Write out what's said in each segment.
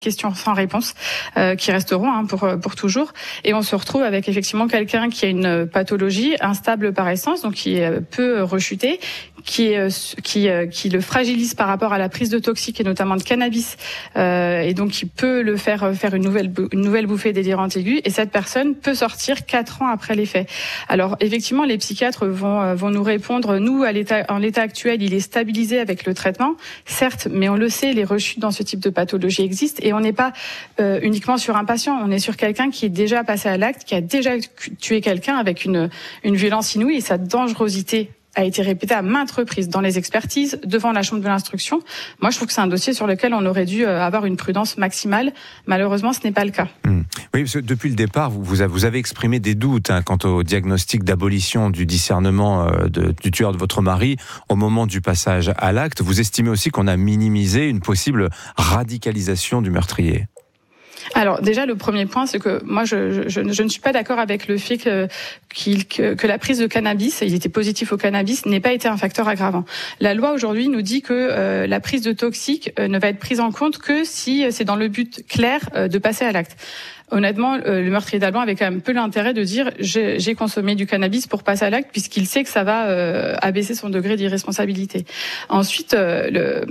questions sans réponse qui resteront pour toujours, et on se retrouve avec effectivement quelqu'un qui a une pathologie instable par essence, donc qui peut rechuter, qui le fragilise par rapport à la prise de toxiques et notamment de cannabis, et donc qui peut le faire une nouvelle bouffée délirante aiguë, et cette personne peut sortir 4 ans après les faits. Alors effectivement, les psychiatres vont nous répondre, nous en l'état actuel, il est stabilisé avec le traitement, certes, mais on le sait, les rechutes dans ce type de pathologie existent, et on n'est pas uniquement sur un patient, on est sur quelqu'un qui est déjà passé à l'acte, qui a déjà tué quelqu'un avec une violence inouïe, et sa dangerosité a été répétée à maintes reprises dans les expertises, devant la chambre de l'instruction. Moi, je trouve que c'est un dossier sur lequel on aurait dû avoir une prudence maximale. Malheureusement, ce n'est pas le cas. Oui, parce que depuis le départ, vous avez exprimé des doutes quant au diagnostic d'abolition du discernement du tueur de votre mari au moment du passage à l'acte. Vous estimez aussi qu'on a minimisé une possible radicalisation du meurtrier. Alors déjà, le premier point, c'est que moi, je ne suis pas d'accord avec le fait que la prise de cannabis, il était positif au cannabis, n'ait pas été un facteur aggravant. La loi aujourd'hui nous dit que la prise de toxiques ne va être prise en compte que si c'est dans le but clair de passer à l'acte. Honnêtement, le meurtrier d'Alban avait quand même peu l'intérêt de dire j'ai consommé du cannabis pour passer à l'acte, puisqu'il sait que ça va abaisser son degré d'irresponsabilité. Ensuite, le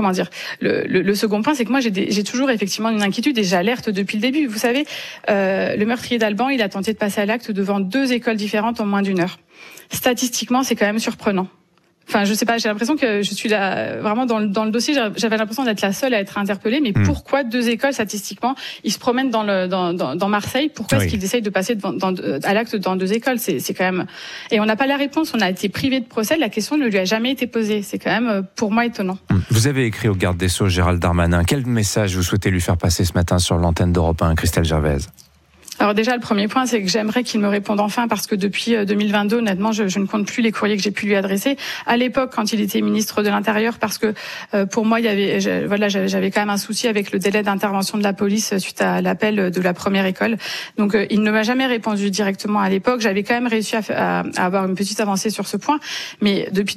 second point, c'est que moi j'ai toujours effectivement une inquiétude, et j'alerte depuis le début. Vous savez, le meurtrier d'Alban, il a tenté de passer à l'acte devant 2 écoles différentes en moins d'1 heure. Statistiquement, c'est quand même surprenant. Enfin, je sais pas, j'ai l'impression que je suis là vraiment dans le dossier. J'avais l'impression d'être la seule à être interpellée. Mais pourquoi 2 écoles statistiquement ils se promènent dans Marseille? Pourquoi est-ce qu'ils essayent de passer à l'acte dans 2 écoles? C'est quand même. Et on n'a pas la réponse. On a été privé de procès. La question ne lui a jamais été posée. C'est quand même pour moi étonnant. Vous avez écrit au garde des Sceaux, Gérald Darmanin. Quel message vous souhaitez lui faire passer ce matin sur l'antenne d'Europe 1, Christelle Gervaise? Alors déjà, le premier point, c'est que j'aimerais qu'il me réponde enfin, parce que depuis 2022, honnêtement, je ne compte plus les courriers que j'ai pu lui adresser. À l'époque, quand il était ministre de l'Intérieur, parce que pour moi, j'avais quand même un souci avec le délai d'intervention de la police suite à l'appel de la première école. Donc, il ne m'a jamais répondu directement à l'époque. J'avais quand même réussi à avoir une petite avancée sur ce point, mais depuis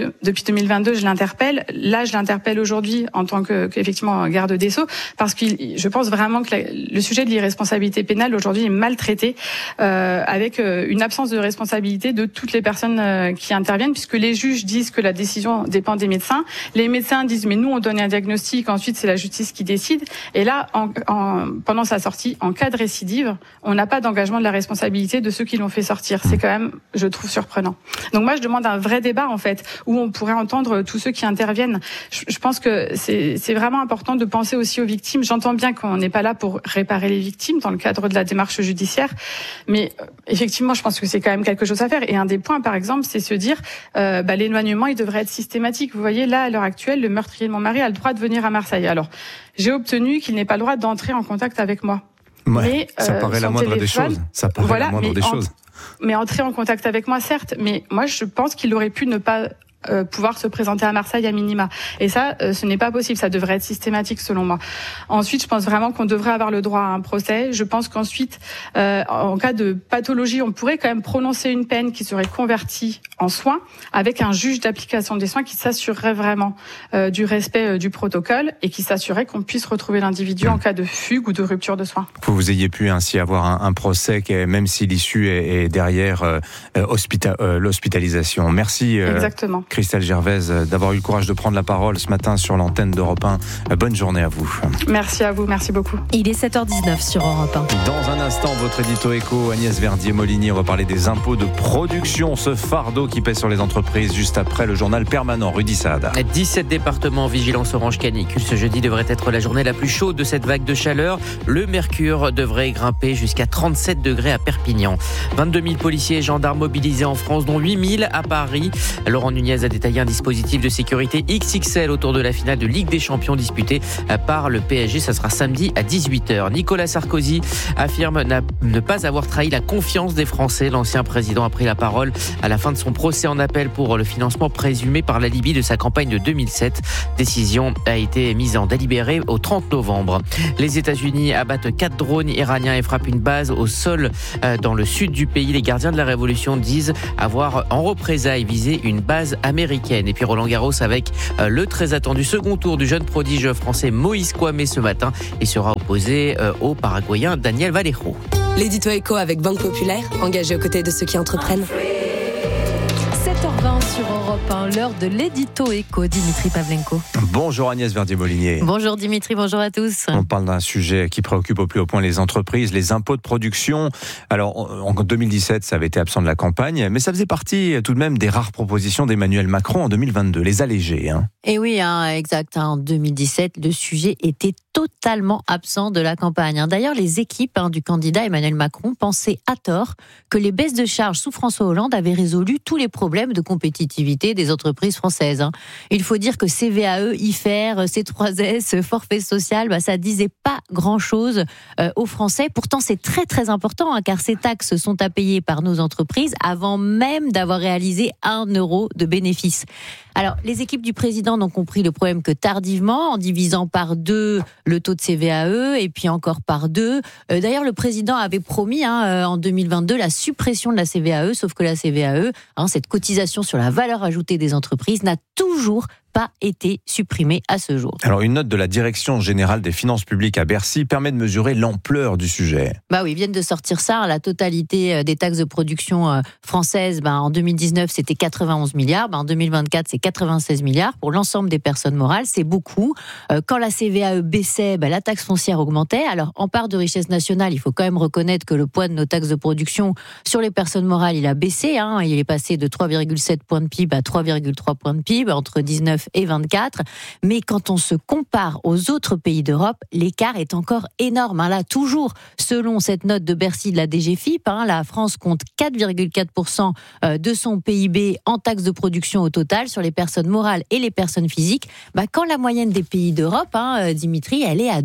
2022, je l'interpelle. Là, je l'interpelle aujourd'hui en tant qu'effectivement garde des Sceaux, parce que je pense vraiment que le sujet de l'irresponsabilité pénale aujourd'hui est maltraité, avec une absence de responsabilité de toutes les personnes qui interviennent, puisque les juges disent que la décision dépend des médecins, les médecins disent mais nous on donne un diagnostic, ensuite c'est la justice qui décide, et là pendant sa sortie, en cas de récidive, on n'a pas d'engagement de la responsabilité de ceux qui l'ont fait sortir. C'est quand même, je trouve, surprenant. Donc moi je demande un vrai débat en fait, où on pourrait entendre tous ceux qui interviennent. Je pense que c'est vraiment important de penser aussi aux victimes. J'entends bien qu'on n'est pas là pour réparer les victimes dans le cadre de la démarche judiciaire, mais effectivement je pense que c'est quand même quelque chose à faire, et un des points par exemple c'est se dire l'éloignement il devrait être systématique. Vous voyez là à l'heure actuelle, le meurtrier de mon mari a le droit de venir à Marseille. Alors j'ai obtenu qu'il n'ait pas le droit d'entrer en contact avec moi. Ouais, mais ça paraît la moindre des choses. Ça paraît la moindre des choses. Mais entrer en contact avec moi, certes, mais moi je pense qu'il aurait pu ne pas pouvoir se présenter à Marseille à minima. Et ça, ce n'est pas possible. Ça devrait être systématique selon moi. Ensuite, je pense vraiment qu'on devrait avoir le droit à un procès. Je pense qu'ensuite, en cas de pathologie, on pourrait quand même prononcer une peine qui serait convertie en soins, avec un juge d'application des soins qui s'assurerait vraiment du respect du protocole, et qui s'assurerait qu'on puisse retrouver l'individu en cas de fugue ou de rupture de soins. Que vous ayez pu ainsi avoir un procès, même si l'issue est derrière l'hospitalisation. Merci. Exactement. Christelle Gervaise, d'avoir eu le courage de prendre la parole ce matin sur l'antenne d'Europe 1. Bonne journée à vous. Merci à vous, merci beaucoup. Il est 7h19 sur Europe 1. Dans un instant, votre édito éco, Agnès Verdier-Molinier, on va parler des impôts de production, ce fardeau qui pèse sur les entreprises, juste après le journal permanent. Rudy Saada. 17 départements vigilance orange canicule. Ce jeudi devrait être la journée la plus chaude de cette vague de chaleur. Le mercure devrait grimper jusqu'à 37 degrés à Perpignan. 22 000 policiers et gendarmes mobilisés en France, dont 8 000 à Paris. Laurent Nunez a détaillé un dispositif de sécurité XXL autour de la finale de Ligue des Champions disputée par le PSG. Ça sera samedi à 18h. Nicolas Sarkozy affirme ne pas avoir trahi la confiance des Français. L'ancien président a pris la parole à la fin de son procès en appel pour le financement présumé par la Libye de sa campagne de 2007. Décision a été mise en délibéré au 30 novembre. Les États-Unis abattent 4 drones iraniens et frappent une base au sol dans le sud du pays. Les gardiens de la révolution disent avoir en représailles visé une base américaine. Et puis Roland Garros avec le très attendu second tour du jeune prodige français Moïse Kouamé ce matin. Il sera opposé au Paraguayen Daniel Vallejo. L'édito éco avec Banque Populaire, engagé aux côtés de ceux qui entreprennent. 7h20 sur Europe 1, l'heure de l'édito éco. Dimitri Pavlenko. Bonjour Agnès Verdier-Molinier. Bonjour Dimitri, bonjour à tous. On parle d'un sujet qui préoccupe au plus haut point les entreprises, les impôts de production. Alors en 2017, ça avait été absent de la campagne, mais ça faisait partie tout de même des rares propositions d'Emmanuel Macron en 2022, les alléger. Et oui, exact. En 2017, le sujet était totalement absent de la campagne. D'ailleurs, les équipes du candidat Emmanuel Macron pensaient à tort que les baisses de charges sous François Hollande avaient résolu tous les problèmes de compétitivité des entreprises françaises. Il faut dire que CVAE, IFER, C3S, forfait social, ça disait pas grand-chose aux Français. Pourtant, c'est très très important car ces taxes sont à payer par nos entreprises avant même d'avoir réalisé 1 euro de bénéfice. Alors, les équipes du président n'ont compris le problème que tardivement, en divisant par 2 le taux de CVAE et puis encore par 2. D'ailleurs, le président avait promis en 2022 la suppression de la CVAE, sauf que la CVAE, cette cotisation sur la valeur ajoutée des entreprises, n'a toujours pas été supprimée à ce jour. Alors, une note de la Direction générale des finances publiques à Bercy permet de mesurer l'ampleur du sujet. Oui, ils viennent de sortir ça. La totalité des taxes de production françaises, en 2019, c'était 91 milliards. En 2024, c'est 96 milliards. Pour l'ensemble des personnes morales, c'est beaucoup. Quand la CVAE baissait, la taxe foncière augmentait. Alors, en part de richesse nationale, il faut quand même reconnaître que le poids de nos taxes de production sur les personnes morales, il a baissé. Il est passé de 3,7 points de PIB à 3,3 points de PIB entre 19 et 24. Mais quand on se compare aux autres pays d'Europe, l'écart est encore énorme. Là, toujours, selon cette note de Bercy de la DGFiP, la France compte 4,4% de son PIB en taxes de production au total sur les personnes morales et les personnes physiques. Quand la moyenne des pays d'Europe, Dimitri, elle est à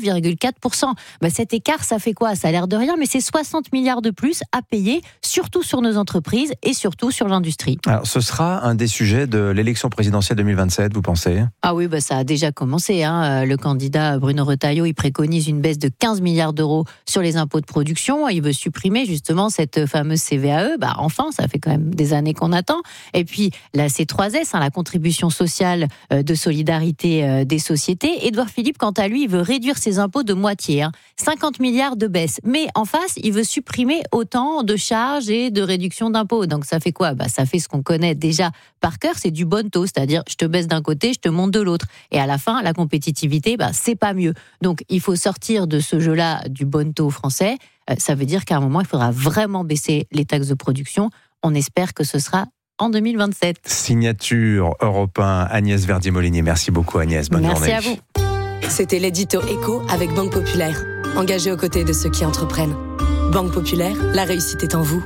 2,4%. Cet écart, ça fait quoi? Ça a l'air de rien, mais c'est 60 milliards de plus à payer, surtout sur nos entreprises et surtout sur l'industrie. Alors, ce sera un des sujets de l'élection présidentielle 2027, vous pensez? Ah oui, ça a déjà commencé. Le candidat Bruno Retailleau, il préconise une baisse de 15 milliards d'euros sur les impôts de production. Il veut supprimer justement cette fameuse CVAE. Enfin, ça fait quand même des années qu'on attend. Et puis la C3S, la contribution sociale de solidarité des sociétés. Édouard Philippe, quant à lui, il veut réduire ses impôts de moitié. 50 milliards de baisse. Mais en face, il veut supprimer autant de charges et de réduction d'impôts. Donc ça fait quoi? Ça fait ce qu'on connaît déjà par cœur, c'est du bon taux. C'est-à-dire, je te baisse d'un côté, je te monte de l'autre. Et à la fin, la compétitivité, c'est pas mieux. Donc, il faut sortir de ce jeu-là du bon taux français. Ça veut dire qu'à un moment, il faudra vraiment baisser les taxes de production. On espère que ce sera en 2027. Signature Europe 1, Agnès Verdier-Molinier. Merci beaucoup Agnès, bonne journée. Merci à vous. C'était l'édito éco avec Banque Populaire, engagé aux côtés de ceux qui entreprennent. Banque Populaire, la réussite est en vous.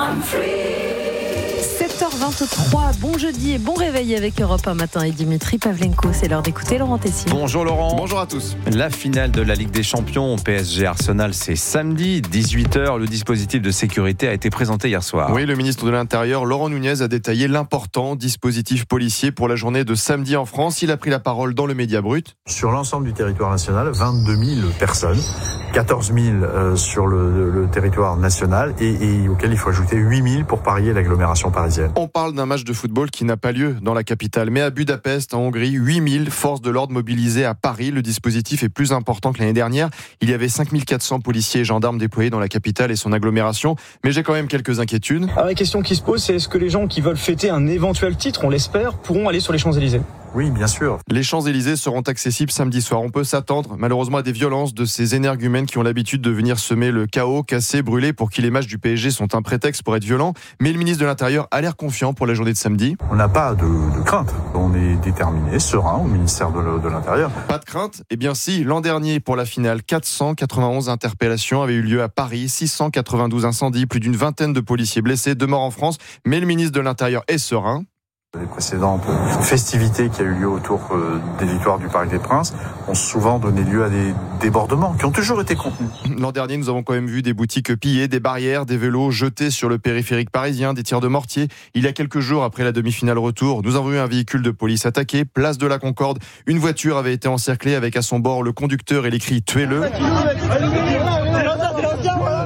7h23, bon jeudi et bon réveil avec Europe 1 matin et Dimitri Pavlenko. C'est l'heure d'écouter Laurent Tessier. Bonjour Laurent. Bonjour à tous. La finale de la Ligue des Champions PSG Arsenal, c'est samedi, 18h. Le dispositif de sécurité a été présenté hier soir. Oui, le ministre de l'Intérieur, Laurent Nunez, a détaillé l'important dispositif policier pour la journée de samedi en France. Il a pris la parole dans le Média Brut. Sur l'ensemble du territoire national, 22 000 personnes, 14 000 sur le territoire national et auquel il faut ajouter 8 000 pour parier l'agglomération parisienne. On parle d'un match de football qui n'a pas lieu dans la capitale, mais à Budapest, en Hongrie, 8000 forces de l'ordre mobilisées à Paris. Le dispositif est plus important que l'année dernière. Il y avait 5400 policiers et gendarmes déployés dans la capitale et son agglomération, mais j'ai quand même quelques inquiétudes. Alors la question qui se pose, c'est est-ce que les gens qui veulent fêter un éventuel titre, on l'espère, pourront aller sur les Champs-Élysées ? Oui, bien sûr. Les Champs-Élysées seront accessibles samedi soir. On peut s'attendre, malheureusement, à des violences de ces énergumènes qui ont l'habitude de venir semer le chaos, casser, brûler, pour qui les matchs du PSG sont un prétexte pour être violents. Mais le ministre de l'Intérieur a l'air confiant pour la journée de samedi. On n'a pas de crainte. On est déterminé, serein au ministère de l'Intérieur. Pas de crainte? Eh bien si, l'an dernier, pour la finale, 491 interpellations avaient eu lieu à Paris, 692 incendies, plus d'une vingtaine de policiers blessés, 2 morts en France. Mais le ministre de l'Intérieur est serein. Les précédentes festivités qui a eu lieu autour des victoires du Parc des Princes ont souvent donné lieu à des débordements qui ont toujours été contenus. L'an dernier, nous avons quand même vu des boutiques pillées, des barrières, des vélos jetés sur le périphérique parisien, des tirs de mortier. Il y a quelques jours après la demi-finale retour, nous avons eu un véhicule de police attaqué, place de la Concorde. Une voiture avait été encerclée avec à son bord le conducteur et les cris « Tuez-le ».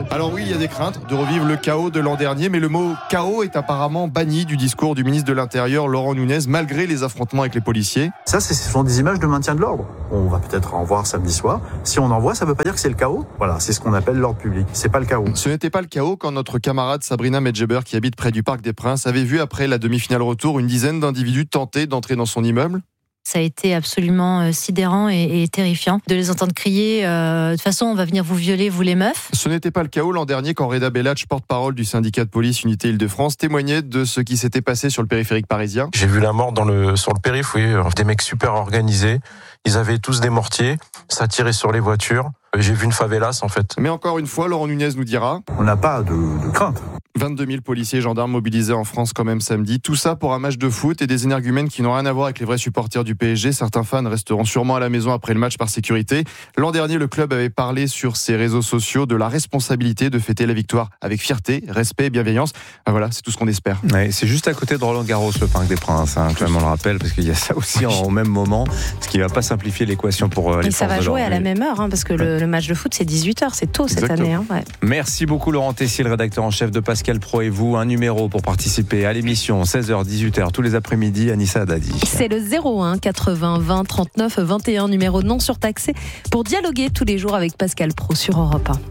Alors oui, il y a des craintes de revivre le chaos de l'an dernier, mais le mot chaos est apparemment banni du discours du ministre de l'Intérieur, Laurent Nunez, malgré les affrontements avec les policiers. Ça, ce sont des images de maintien de l'ordre. On va peut-être en voir samedi soir. Si on en voit, ça ne veut pas dire que c'est le chaos. Voilà, c'est ce qu'on appelle l'ordre public. C'est pas le chaos. Ce n'était pas le chaos quand notre camarade Sabrina Medjeber, qui habite près du Parc des Princes, avait vu après la demi-finale retour une dizaine d'individus tenter d'entrer dans son immeuble. Ça a été absolument sidérant et terrifiant de les entendre crier de toute façon on va venir vous violer, vous les meufs. Ce n'était pas le chaos l'an dernier quand Reda Bellach, porte-parole du syndicat de police Unité Île-de-France, témoignait de ce qui s'était passé sur le périphérique parisien. J'ai vu la mort sur le périph', oui, des mecs super organisés. Ils avaient tous des mortiers, ça tirait sur les voitures. J'ai vu une favelas en fait. Mais encore une fois, Laurent Nunez nous dira... On n'a pas de crainte. 22 000 policiers et gendarmes mobilisés en France quand même samedi. Tout ça pour un match de foot et des énergumènes qui n'ont rien à voir avec les vrais supporters du PSG. Certains fans resteront sûrement à la maison après le match par sécurité. L'an dernier, le club avait parlé sur ses réseaux sociaux de la responsabilité de fêter la victoire avec fierté, respect et bienveillance. Voilà, c'est tout ce qu'on espère. Ouais, c'est juste à côté de Roland-Garros, le Parc des Princes. Quand même, on le rappelle, parce qu'il y a ça aussi au même moment, ce qui ne va pas simplifier l'équation pour les forces de l'ordre. Et ça va jouer à la même heure, parce que le match de foot, c'est 18h, c'est tôt cette année. Ouais. Merci beaucoup Laurent Tessier, le rédacteur en chef de Pascal Pro et vous. Un numéro pour participer à l'émission 16h, 18h tous les après-midi. Anissa Haddadi. C'est le 01 80 20 39 21, numéro non surtaxé pour dialoguer tous les jours avec Pascal Pro sur Europe 1.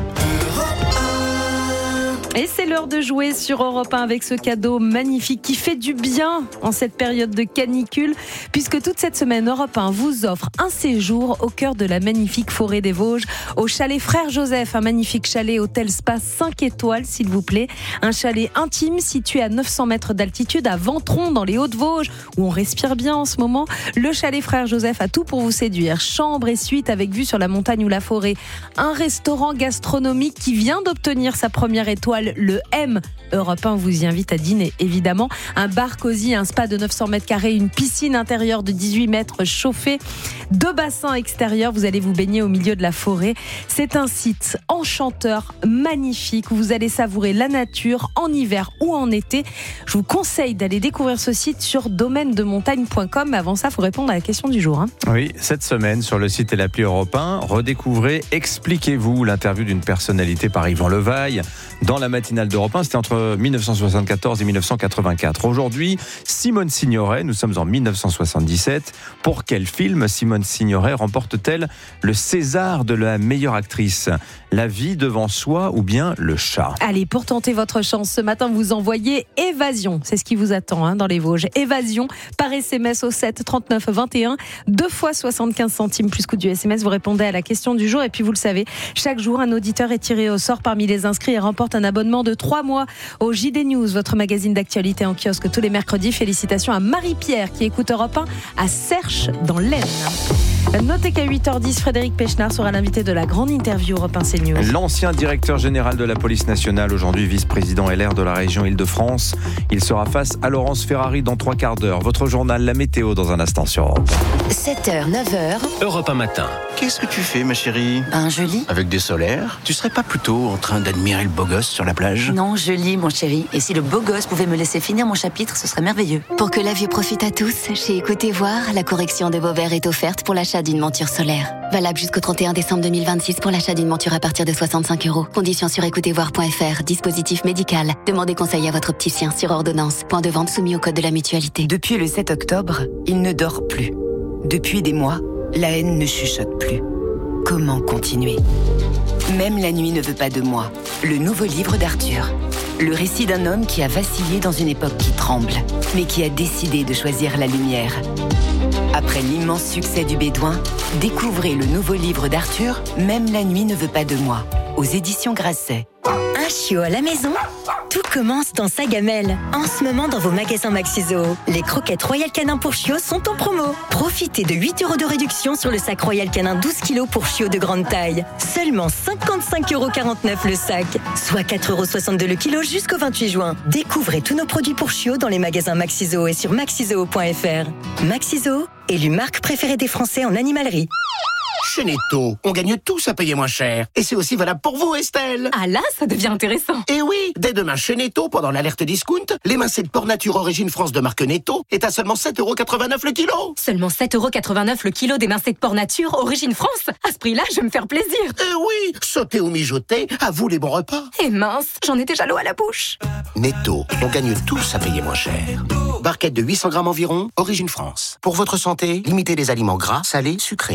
Et c'est l'heure de jouer sur Europe 1 avec ce cadeau magnifique qui fait du bien en cette période de canicule, puisque toute cette semaine, Europe 1 vous offre un séjour au cœur de la magnifique forêt des Vosges, au chalet Frère Joseph, un magnifique chalet hôtel spa 5 étoiles, s'il vous plaît. Un chalet intime situé à 900 mètres d'altitude à Ventron, dans les Hauts-de-Vosges, où on respire bien en ce moment. Le chalet Frère Joseph a tout pour vous séduire. Chambre et suite avec vue sur la montagne ou la forêt. Un restaurant gastronomique qui vient d'obtenir sa première étoile, le M. Europe 1 vous y invite à dîner, évidemment. Un bar cosy, un spa de 900 mètres carrés, une piscine intérieure de 18 mètres chauffée, 2 bassins extérieurs, vous allez vous baigner au milieu de la forêt. C'est un site enchanteur, magnifique, où vous allez savourer la nature en hiver ou en été. Je vous conseille d'aller découvrir ce site sur domainedemontagne.com. Mais avant ça, il faut répondre à la question du jour. Oui, cette semaine, sur le site et l'appli Europe 1, redécouvrez Expliquez-vous, l'interview d'une personnalité par Yvan Levaille dans la matinale d'Europe 1. C'était entre 1974 et 1984. Aujourd'hui, Simone Signoret, nous sommes en 1977. Pour quel film Simone Signoret remporte-t-elle le César de la meilleure actrice ? La vie devant soi ou bien Le Chat ? Allez, pour tenter votre chance, ce matin, vous envoyez Évasion. C'est ce qui vous attend dans les Vosges. Évasion par SMS au 7 39 21. 2 fois 75 centimes plus coût du SMS. Vous répondez à la question du jour. Et puis, vous le savez, chaque jour, un auditeur est tiré au sort parmi les inscrits et remporte un abonnement de 3 mois au JD News, votre magazine d'actualité en kiosque tous les mercredis. Félicitations à Marie-Pierre qui écoute Europe 1 à Serche dans l'Aisne. Notez qu'à 8h10, Frédéric Pechnard sera l'invité de la grande interview Europe 1 CNews. L'ancien directeur général de la police nationale, aujourd'hui vice-président LR de la région Île-de-France. Il sera face à Laurence Ferrari dans 3 quarts d'heure. Votre journal, la météo dans un instant sur Europe. 7h, 9h. Europe 1 matin. Qu'est-ce que tu fais, ma chérie ? Je lis. Avec des solaires ? Tu serais pas plutôt en train d'admirer le beau gosse sur la plage ? Non, je lis, mon chéri. Et si le beau gosse pouvait me laisser finir mon chapitre, ce serait merveilleux. Pour que la vue profite à tous, chez Écoutez Voir, la correction de vos verres est offerte pour l'achat d'une monture solaire. Valable jusqu'au 31 décembre 2026 pour l'achat d'une monture à partir de 65 €. Conditions sur écoutezvoir.fr. Dispositif médical. Demandez conseil à votre opticien sur ordonnance. Point de vente soumis au code de la mutualité. Depuis le 7 octobre, il ne dort plus. Depuis des mois, la haine ne chuchote plus. Comment continuer ? Même la nuit ne veut pas de moi. Le nouveau livre d'Arthur. Le récit d'un homme qui a vacillé dans une époque qui tremble, mais qui a décidé de choisir la lumière. Après l'immense succès du Bédouin, découvrez le nouveau livre d'Arthur, Même la nuit ne veut pas de moi, aux éditions Grasset. Un chiot à la maison ? Tout commence dans sa gamelle. En ce moment, dans vos magasins Maxiso, les croquettes Royal Canin pour chiots sont en promo. Profitez de 8 € de réduction sur le sac Royal Canin 12 kg pour chiots de grande taille. Seulement 55,49 € le sac, soit 4,62 € le kilo jusqu'au 28 juin. Découvrez tous nos produits pour chiots dans les magasins Maxiso et sur maxizoo.fr. Maxiso, élue marque préférée des Français en animalerie. Chez Netto, on gagne tous à payer moins cher. Et c'est aussi valable pour vous, Estelle. Ah là, ça devient intéressant. Et oui, dès demain chez Netto, pendant l'alerte discount, l'émincé de porc nature origine France de marque Netto est à seulement 7,89€ le kilo. Seulement 7,89€ le kilo d'émincé de porc nature origine France. À ce prix-là, je vais me faire plaisir. Eh oui, sauter ou mijoter, à vous les bons repas. Et mince, j'en ai déjà l'eau à la bouche. Netto, on gagne tous à payer moins cher. Barquette de 800 grammes environ, origine France. Pour votre santé, limitez les aliments gras, salés, sucrés.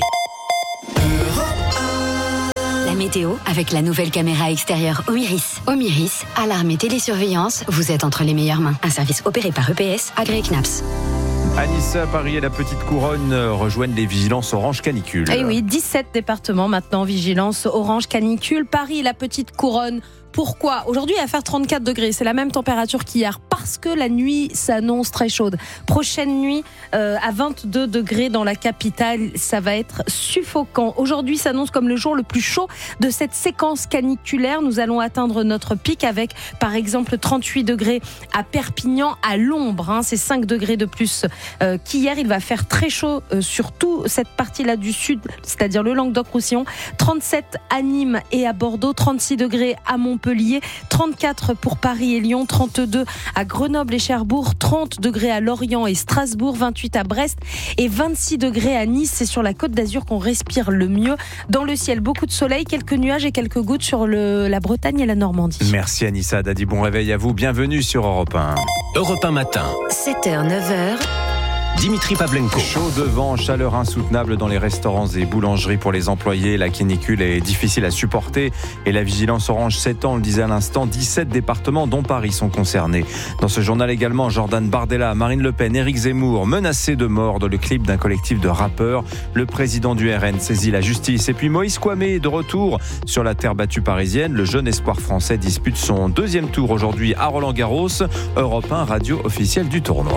La météo avec la nouvelle caméra extérieure Omiris. Omiris, alarme et télésurveillance, vous êtes entre les meilleures mains. Un service opéré par EPS, agréé CNAPS. Anissa, Paris et la Petite Couronne rejoignent les vigilances orange canicule. Eh oui, 17 départements maintenant, vigilance orange canicule. Paris et la Petite Couronne. Pourquoi ? Aujourd'hui, il va faire 34 degrés. C'est la même température qu'hier parce que la nuit s'annonce très chaude. Prochaine nuit à 22 degrés dans la capitale. Ça va être suffocant. Aujourd'hui s'annonce comme le jour le plus chaud de cette séquence caniculaire. Nous allons atteindre notre pic avec, par exemple, 38 degrés à Perpignan, à l'ombre. C'est 5 degrés de plus qu'hier. Il va faire très chaud sur toute cette partie-là du sud, c'est-à-dire le Languedoc-Roussillon. 37 à Nîmes et à Bordeaux. 36 degrés à Montpellier, 34 pour Paris et Lyon, 32 à Grenoble et Cherbourg, 30 degrés à Lorient et Strasbourg, 28 à Brest et 26 degrés à Nice. C'est sur la Côte d'Azur qu'on respire le mieux. Dans le ciel, beaucoup de soleil, quelques nuages et quelques gouttes sur la Bretagne et la Normandie. Merci Anissa Dadi, bon réveil à vous, bienvenue sur Europe 1. Europe 1 matin. 7h, 9h. Dimitri Pavlenko. Chaud de vent, chaleur insoutenable dans les restaurants et boulangeries pour les employés. La canicule est difficile à supporter et la vigilance orange s'étend, on le disait à l'instant. 17 départements dont Paris sont concernés. Dans ce journal également, Jordan Bardella, Marine Le Pen, Éric Zemmour menacés de mort dans le clip d'un collectif de rappeurs. Le président du RN saisit la justice. Et puis Moïse Kouamé de retour sur la terre battue parisienne. Le jeune espoir français dispute son deuxième tour aujourd'hui à Roland-Garros. Europe 1, radio officielle du tournoi.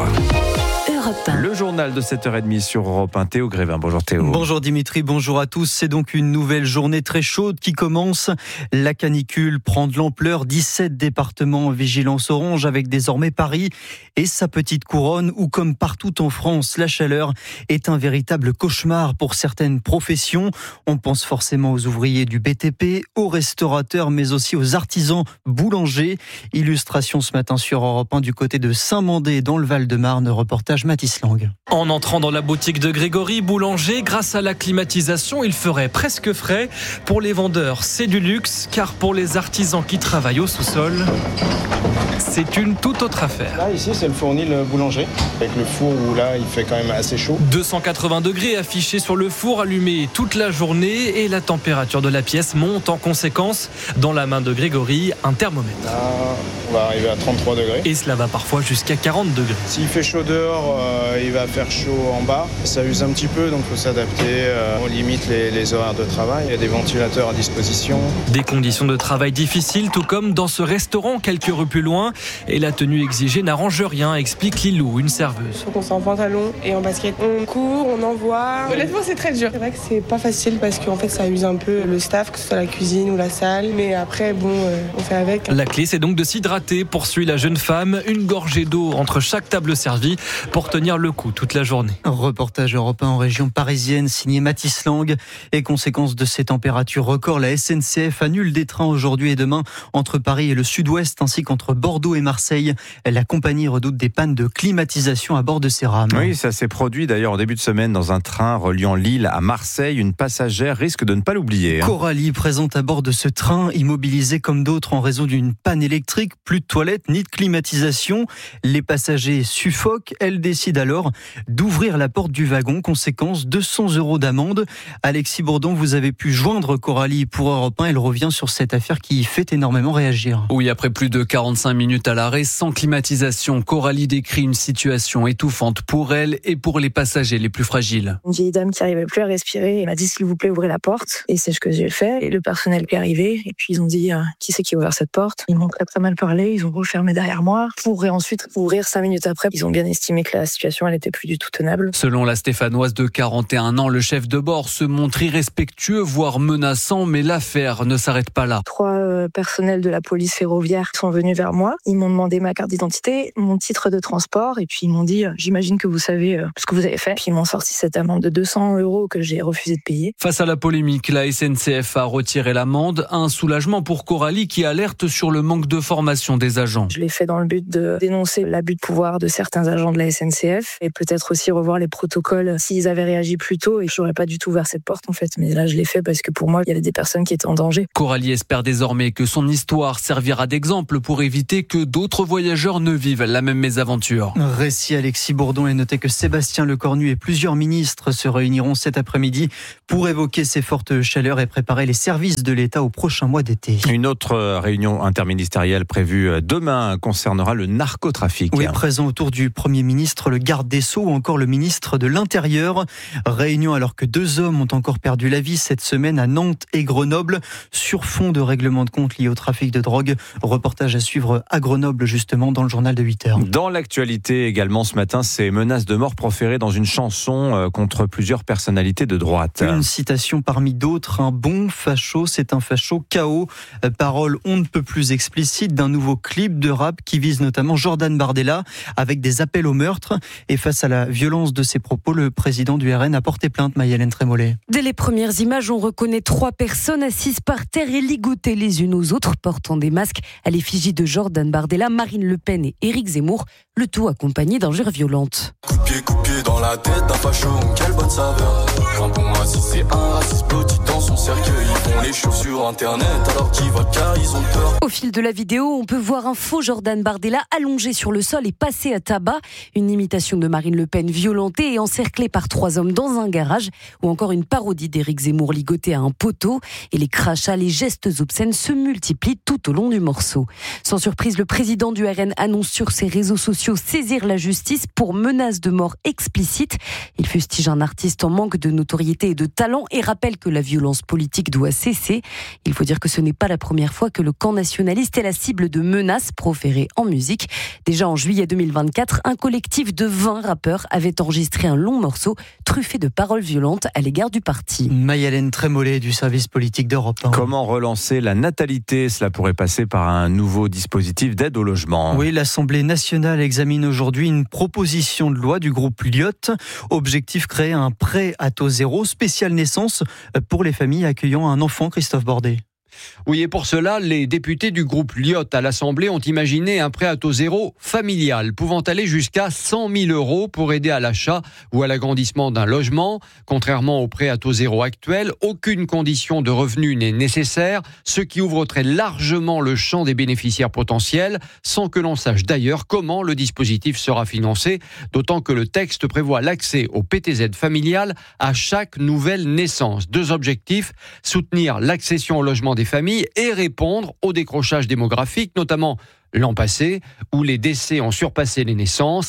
Le journal de 7h30 sur Europe 1. Théo Grévin. Bonjour Théo. Bonjour Dimitri, bonjour à tous. C'est donc une nouvelle journée très chaude qui commence. La canicule prend de l'ampleur. 17 départements en vigilance orange avec désormais Paris et sa petite couronne où, comme partout en France, la chaleur est un véritable cauchemar pour certaines professions. On pense forcément aux ouvriers du BTP, aux restaurateurs, mais aussi aux artisans boulangers. Illustration ce matin sur Europe 1 du côté de Saint-Mandé dans le Val-de-Marne. Reportage Mathis Lang. En entrant dans la boutique de Grégory Boulanger, grâce à la climatisation, il ferait presque frais. Pour les vendeurs, c'est du luxe, car pour les artisans qui travaillent au sous-sol, c'est une toute autre affaire. Là, ici, c'est le fournil boulanger, avec le four où là, il fait quand même assez chaud. 280 degrés affichés sur le four, allumé toute la journée, et la température de la pièce monte en conséquence. Dans la main de Grégory, un thermomètre. Là, on va arriver à 33 degrés. Et cela va parfois jusqu'à 40 degrés. S'il fait chaud dehors, il va faire chaud en bas. Ça use un petit peu, donc il faut s'adapter. On limite les horaires de travail. Il y a des ventilateurs à disposition. Des conditions de travail difficiles, tout comme dans ce restaurant quelques rues plus loin. Et la tenue exigée n'arrange rien, explique Lilou, une serveuse. Il faut qu'on soit en pantalon et en basket. On court, on envoie. Honnêtement, c'est très dur. C'est vrai que c'est pas facile parce qu'en fait, ça use un peu le staff, que ce soit la cuisine ou la salle. Mais après, bon, on fait avec. La clé, c'est donc de s'hydrater, poursuit la jeune femme. Une gorgée d'eau entre chaque table servie pour tenir le coup toute la journée. Reportage Europe 1 en région parisienne, signé Mathis Lang. Et conséquence de ces températures records, la SNCF annule des trains aujourd'hui et demain entre Paris et le sud-ouest, ainsi qu'entre Bordeaux et Marseille. La compagnie redoute des pannes de climatisation à bord de ces rames. Oui, ça s'est produit d'ailleurs en début de semaine dans un train reliant Lille à Marseille. Une passagère risque de ne pas l'oublier. Coralie, présente à bord de ce train, immobilisée comme d'autres en raison d'une panne électrique, plus de toilettes ni de climatisation. Les passagers suffoquent. Elle décide alors d'ouvrir la porte du wagon. Conséquence, 200 € d'amende. Alexis Bourdon, vous avez pu joindre Coralie pour Europe 1. Elle revient sur cette affaire qui fait énormément réagir. Oui, après plus de 45 minutes à l'arrêt, sans climatisation, Coralie décrit une situation étouffante pour elle et pour les passagers les plus fragiles. Une vieille dame qui n'arrivait plus à respirer et m'a dit s'il vous plaît ouvrez la porte. Et c'est ce que j'ai fait. Et le personnel qui est arrivé et puis ils ont dit qui c'est qui a ouvert cette porte. Ils m'ont très mal parlé, ils ont refermé derrière moi pour ensuite ouvrir 5 minutes après. Ils ont bien estimé que la situation elle n'était plus du tout tenable. Selon la Stéphanoise de 41 ans, le chef de bord se montre irrespectueux, voire menaçant, mais l'affaire ne s'arrête pas là. 3 personnels de la police ferroviaire sont venus vers moi. Ils m'ont demandé ma carte d'identité, mon titre de transport, et puis ils m'ont dit « J'imagine que vous savez ce que vous avez fait ». Puis ils m'ont sorti cette amende de 200 € que j'ai refusé de payer. Face à la polémique, la SNCF a retiré l'amende. Un soulagement pour Coralie qui alerte sur le manque de formation des agents. Je l'ai fait dans le but de dénoncer l'abus de pouvoir de certains agents de la SNCF et peut-être aussi revoir les protocoles s'ils avaient réagi plus tôt, et je n'aurais pas du tout ouvert cette porte en fait. Mais là je l'ai fait parce que pour moi il y avait des personnes qui étaient en danger. Coralie espère désormais que son histoire servira d'exemple pour éviter que d'autres voyageurs ne vivent la même mésaventure. Récit Alexis Bourdon, et notez que Sébastien Lecornu et plusieurs ministres se réuniront cet après-midi pour évoquer ces fortes chaleurs et préparer les services de l'État au prochain mois d'été. Une autre réunion interministérielle prévue demain concernera le narcotrafic. Oui, présent autour du Premier ministre, le garde des Sceaux ou encore le ministre de l'Intérieur. Réunion alors que 2 hommes ont encore perdu la vie cette semaine à Nantes et Grenoble sur fond de règlement de compte lié au trafic de drogue. Reportage à suivre à Grenoble justement dans le journal de 8h. Dans l'actualité également ce matin, ces menaces de mort proférées dans une chanson contre plusieurs personnalités de droite. Une citation parmi d'autres, un bon facho, c'est un facho KO. Parole on ne peut plus explicite d'un nouveau clip de rap qui vise notamment Jordan Bardella avec des appels au meurtre. Et face à la violence de ses propos, le président du RN a porté plainte, Maï-Hélène Trémollet. Dès les premières images, on reconnaît 3 personnes assises par terre et ligotées les unes aux autres, portant des masques à l'effigie de Jordan Bardella, Marine Le Pen et Éric Zemmour, le tout accompagné d'injures violentes. Coup de pied dans la tête d'un facho, quelle bonne saveur. Un bon raciste, c'est un raciste petit dans son cercueil. Ils font les choses sur internet alors qu'ils votent car ils ont peur. Au fil de la vidéo, on peut voir un faux Jordan Bardella allongé sur le sol et passé à tabac. Une imitation de Marine Le Pen violentée et encerclée par 3 hommes dans un garage. Ou encore une parodie d'Éric Zemmour ligoté à un poteau. Et les crachats, les gestes obscènes se multiplient tout au long du morceau. Sans surprise, le président du RN annonce sur ses réseaux sociaux saisir la justice pour menace de mort explicite. Il fustige un artiste en manque de notoriété et de talent et rappelle que la violence politique doit cesser. Il faut dire que ce n'est pas la première fois que le camp nationaliste est la cible de menaces proférées en musique. Déjà en juillet 2024, un collectif de 20 rappeurs avait enregistré un long morceau truffé de paroles violentes à l'égard du parti. Maï-Hélène Trémollet du service politique d'Europe 1. Comment relancer la natalité ? Cela pourrait passer par un nouveau dispositif d'aide au logement. Oui, l'Assemblée nationale examine aujourd'hui une proposition de loi du groupe Lyotte. Objectif, créer un prêt à taux zéro spécial naissance pour les familles accueillant un enfant. Christophe Bordet. Oui, et pour cela, les députés du groupe Lyotte à l'Assemblée ont imaginé un prêt à taux zéro familial, pouvant aller jusqu'à 100 000 € pour aider à l'achat ou à l'agrandissement d'un logement. Contrairement au prêt à taux zéro actuel, aucune condition de revenu n'est nécessaire, ce qui ouvre très largement le champ des bénéficiaires potentiels, sans que l'on sache d'ailleurs comment le dispositif sera financé, d'autant que le texte prévoit l'accès au PTZ familial à chaque nouvelle naissance. 2 objectifs, soutenir l'accession au logement des familles et répondre au décrochage démographique, notamment l'an passé, où les décès ont surpassé les naissances,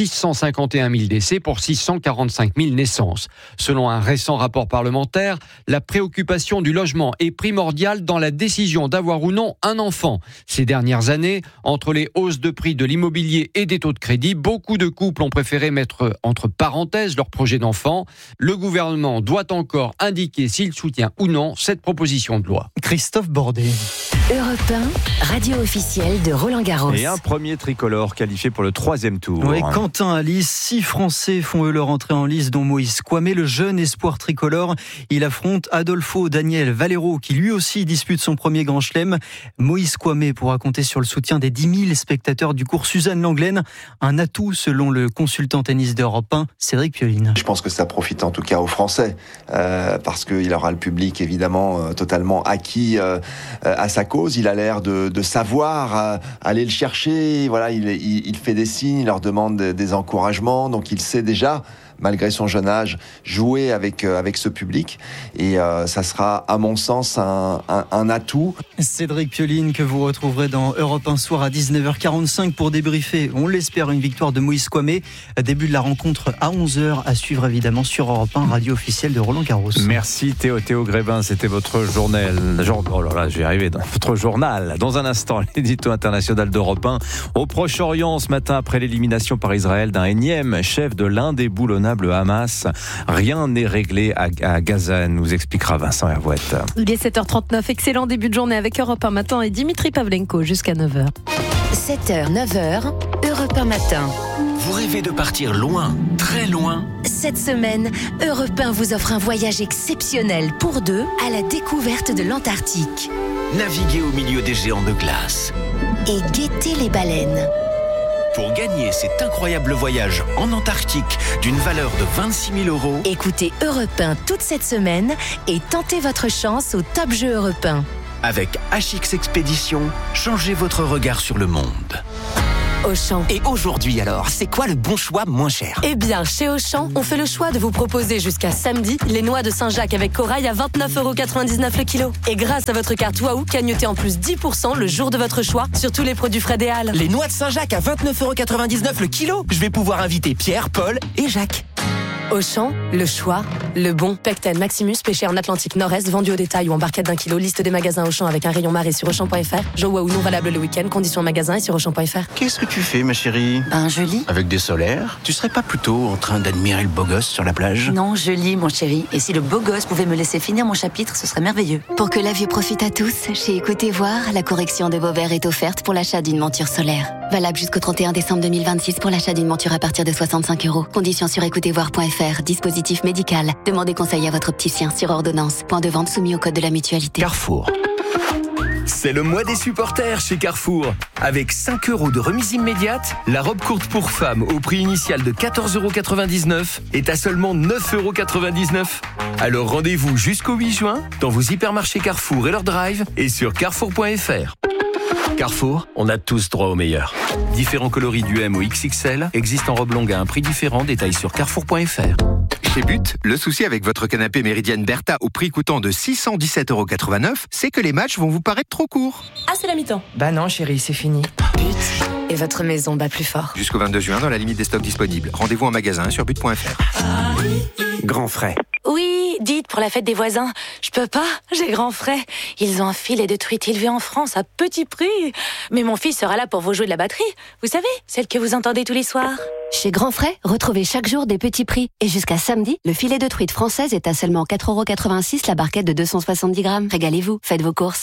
651 000 décès pour 645 000 naissances. Selon un récent rapport parlementaire, la préoccupation du logement est primordiale dans la décision d'avoir ou non un enfant. Ces dernières années, entre les hausses de prix de l'immobilier et des taux de crédit, beaucoup de couples ont préféré mettre entre parenthèses leur projet d'enfant. Le gouvernement doit encore indiquer s'il soutient ou non cette proposition de loi. Christophe Bordet. Europe 1, radio officielle de Roland-Garros. Et un premier tricolore qualifié pour le 3e tour. Oui, Quentin Alice, 6 Français font eux leur entrée en lice, dont Moïse Kouamé, le jeune espoir tricolore. Il affronte Adolfo Daniel Valero, qui lui aussi dispute son premier grand chelem. Moïse Kouamé pourra compter sur le soutien des 10 000 spectateurs du cours Suzanne Lenglen. Un atout selon le consultant tennis d'Europe 1, Cédric Pioline. Je pense que ça profite en tout cas aux Français, parce qu'il aura le public évidemment totalement acquis à sa cause. Il a l'air de savoir aller le chercher. Voilà, il fait des signes, il leur demande des encouragements. Donc il sait déjà malgré son jeune âge, jouer avec ce public. Et ça sera, à mon sens, un atout. Cédric Pioline, que vous retrouverez dans Europe 1 Soir à 19h45 pour débriefer, on l'espère, une victoire de Moïse Kouamé. Début de la rencontre à 11h, à suivre évidemment sur Europe 1, radio officielle de Roland Garros. Merci Théo Grébin, c'était votre journal. Oh là là, j'y arrivé, dans votre journal. Dans un instant, l'édito international d'Europe 1 au Proche-Orient ce matin après l'élimination par Israël d'un énième chef de l'indéboulonnable Hamas. Rien n'est réglé à Gaza, nous expliquera Vincent Hervouette. Il est 7h39, excellent début de journée avec Europe 1 Matin et Dimitri Pavlenko jusqu'à 9h. 7h, 9h, Europe 1 Matin. Vous rêvez de partir loin, très loin? Cette semaine, Europe 1 vous offre un voyage exceptionnel pour deux à la découverte de l'Antarctique. Naviguez au milieu des géants de glace. Et guettez les baleines. Pour gagner cet incroyable voyage en Antarctique d'une valeur de 26 000 €. Écoutez Europe 1 toute cette semaine et tentez votre chance au Top Jeu Europe 1. Avec HX Expédition, changez votre regard sur le monde. Auchan. Et aujourd'hui alors, c'est quoi le bon choix moins cher? Eh bien, chez Auchan, on fait le choix de vous proposer jusqu'à samedi les noix de Saint-Jacques avec corail à 29,99 € le kilo. Et grâce à votre carte Waouh, cagnotez en plus 10% le jour de votre choix sur tous les produits Fred et Halles. Les noix de Saint-Jacques à 29,99 € le kilo. Je vais pouvoir inviter Pierre, Paul et Jacques. Auchan, le choix, le bon. Pecten Maximus, pêché en Atlantique Nord-Est, vendu au détail ou en barquette d'1 kilo. Liste des magasins Auchan avec un rayon marée sur Auchan.fr. Jeux Waouh non valable le week-end. Conditions en magasin et sur Auchan.fr. Qu'est-ce que tu fais, ma chérie? Je lis. Avec des solaires? Tu serais pas plutôt en train d'admirer le beau gosse sur la plage? Non, je lis, mon chéri. Et si le beau gosse pouvait me laisser finir mon chapitre, ce serait merveilleux. Pour que la vue profite à tous, chez Écoutez Voir, la correction de vos verres est offerte pour l'achat d'une monture solaire. Valable jusqu'au 31 décembre 2026 pour l'achat d'une monture à partir de 65 €. Conditions sur écoutezvoir.fr. Dispositif médical. Demandez conseil à votre opticien sur ordonnance. Point de vente soumis au code de la mutualité. Carrefour. C'est le mois des supporters chez Carrefour. Avec 5 € de remise immédiate, la robe courte pour femmes au prix initial de 14,99 € est à seulement 9,99 €. Alors rendez-vous jusqu'au 8 juin dans vos hypermarchés Carrefour et leur drive et sur carrefour.fr. Carrefour, on a tous droit au meilleur. Différents coloris du M au XXL existent en robe longue à un prix différent. Détails sur carrefour.fr. Chez But, le souci avec votre canapé Méridienne Bertha au prix coûtant de 617,89 €, c'est que les matchs vont vous paraître trop courts. Ah, c'est la mi-temps. Bah non, chérie, c'est fini. But. Et votre maison bat plus fort. Jusqu'au 22 juin, dans la limite des stocks disponibles. Rendez-vous en magasin sur but.fr. Grand frais. Oui, dites, pour la fête des voisins. Je peux pas, j'ai grand frais. Ils ont un filet de truite élevé en France à petit prix. Mais mon fils sera là pour vous jouer de la batterie. Vous savez, celle que vous entendez tous les soirs. Chez Grand Frais, retrouvez chaque jour des petits prix. Et jusqu'à samedi, le filet de truite française est à seulement 4,86 € la barquette de 270 grammes. Régalez-vous, faites vos courses.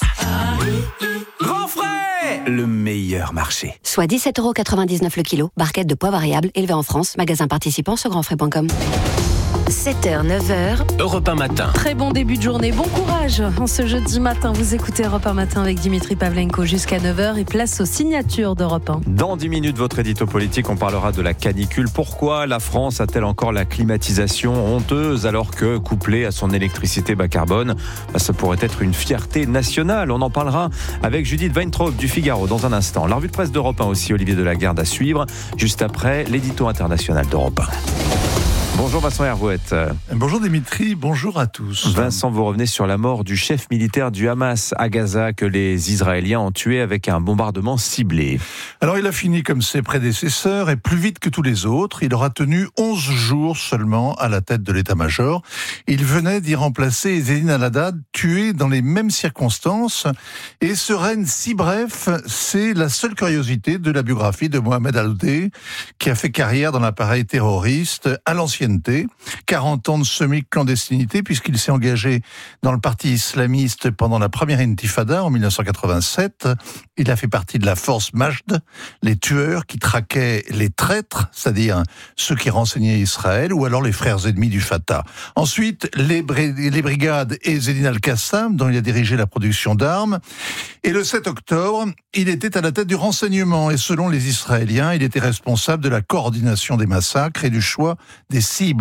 Grand frais, le meilleur marché. Soit 17,99 € le kilo, barquette de poids variable, élevée en France, magasin participant sur grandfrais.com. 7h, 9h, Europe 1 Matin. Très bon début de journée, bon courage en ce jeudi matin. Vous écoutez Europe 1 Matin avec Dimitri Pavlenko jusqu'à 9h et place aux signatures d'Europe 1. Dans 10 minutes, votre édito politique, on parlera de la canicule. Pourquoi la France a-t-elle encore la climatisation honteuse alors que, couplée à son électricité bas carbone, ça pourrait être une fierté nationale? On en parlera avec Judith Weintraub du Figaro dans un instant. La revue de presse d'Europe 1 aussi, Olivier Delagarde à suivre, juste après l'édito international d'Europe 1. Bonjour Vincent Hervouette. Bonjour Dimitri, bonjour à tous. Vincent, vous revenez sur la mort du chef militaire du Hamas à Gaza que les Israéliens ont tué avec un bombardement ciblé. Alors il a fini comme ses prédécesseurs et plus vite que tous les autres. Il aura tenu 11 jours seulement à la tête de l'état-major. Il venait d'y remplacer Ezzedine Al-Haddad, tué dans les mêmes circonstances. Et ce règne si bref, c'est la seule curiosité de la biographie de Mohamed Al-Odeh, qui a fait carrière dans l'appareil terroriste à l'ancienneté. 40 ans de semi-clandestinité puisqu'il s'est engagé dans le parti islamiste pendant la première intifada en 1987. Il a fait partie de la force Majd, les tueurs qui traquaient les traîtres, c'est-à-dire ceux qui renseignaient Israël, ou alors les frères ennemis du Fatah. Ensuite, les brigades Ezzedine Al-Qassam, dont il a dirigé la production d'armes. Et le 7 octobre, il était à la tête du renseignement et selon les Israéliens, il était responsable de la coordination des massacres et du choix des cibles.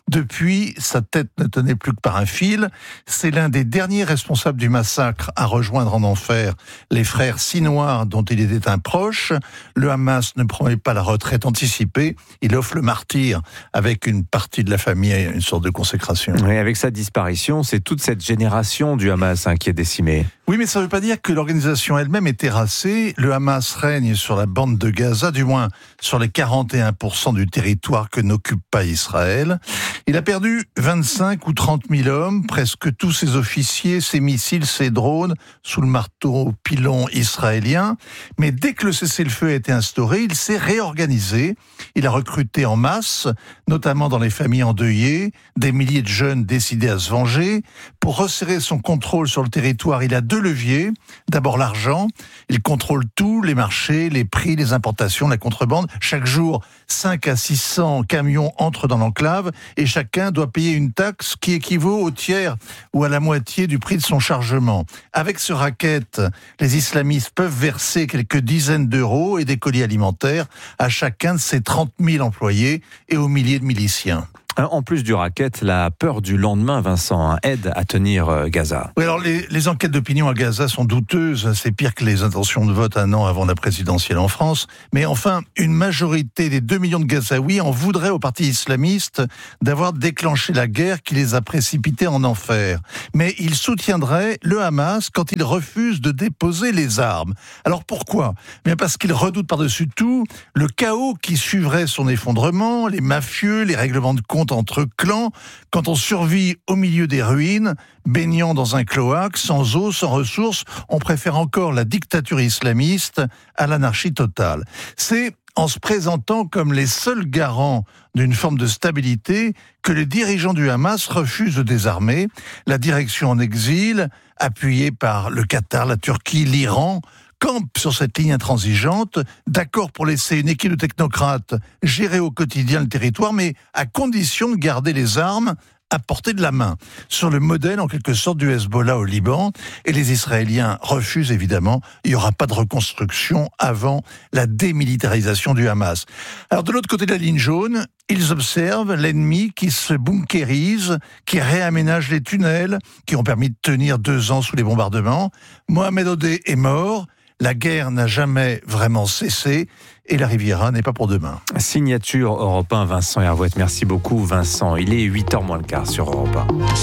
Depuis, sa tête ne tenait plus que par un fil. C'est l'un des derniers responsables du massacre à rejoindre en enfer les frères Sinwar dont il était un proche. Le Hamas ne promet pas la retraite anticipée. Il offre le martyr avec une partie de la famille et une sorte de consécration. Oui, avec sa disparition, c'est toute cette génération du Hamas qui est décimée. Oui, mais ça ne veut pas dire que l'organisation elle-même est terrassée. Le Hamas règne sur la bande de Gaza, du moins sur les 41% du territoire que n'occupe pas Israël. Il a perdu 25 ou 30 000 hommes, presque tous ses officiers, ses missiles, ses drones, sous le marteau pilon israélien. Mais dès que le cessez-le-feu a été instauré, il s'est réorganisé. Il a recruté en masse, notamment dans les familles endeuillées, des milliers de jeunes décidés à se venger. Pour resserrer son contrôle sur le territoire, il a 2 leviers. D'abord l'argent. Il contrôle tout, les marchés, les prix, les importations, la contrebande. Chaque jour, 5 à 600 camions entrent dans l'enclave et chacun doit payer une taxe qui équivaut au tiers ou à la moitié du prix de son chargement. Avec ce racket, les islamistes peuvent verser quelques dizaines d'euros et des colis alimentaires à chacun de ces 30 000 employés et aux milliers de miliciens. En plus du racket, la peur du lendemain, Vincent, aide à tenir Gaza. Oui, alors les enquêtes d'opinion à Gaza sont douteuses. C'est pire que les intentions de vote un an avant la présidentielle en France. Mais enfin, une majorité des 2 millions de Gazaouis en voudraient au parti islamiste d'avoir déclenché la guerre qui les a précipités en enfer. Mais ils soutiendraient le Hamas quand il refuse de déposer les armes. Alors pourquoi ? Bien parce qu'ils redoutent par-dessus tout le chaos qui suivrait son effondrement, les mafieux, les règlements de compte entre clans, quand on survit au milieu des ruines, baignant dans un cloaque, sans eau, sans ressources, on préfère encore la dictature islamiste à l'anarchie totale. C'est en se présentant comme les seuls garants d'une forme de stabilité que les dirigeants du Hamas refusent de désarmer. La direction en exil, appuyée par le Qatar, la Turquie, l'Iran, campe sur cette ligne intransigeante, d'accord pour laisser une équipe de technocrates gérer au quotidien le territoire, mais à condition de garder les armes à portée de la main, sur le modèle en quelque sorte du Hezbollah au Liban. Et les Israéliens refusent évidemment, il n'y aura pas de reconstruction avant la démilitarisation du Hamas. Alors de l'autre côté de la ligne jaune, ils observent l'ennemi qui se bunkérise, qui réaménage les tunnels, qui ont permis de tenir 2 ans sous les bombardements. Mohamed Odeh est mort. La guerre n'a jamais vraiment cessé et la Riviera n'est pas pour demain. Signature Europe 1, Vincent Hervouette. Merci beaucoup, Vincent. Il est 8h moins le quart sur Europe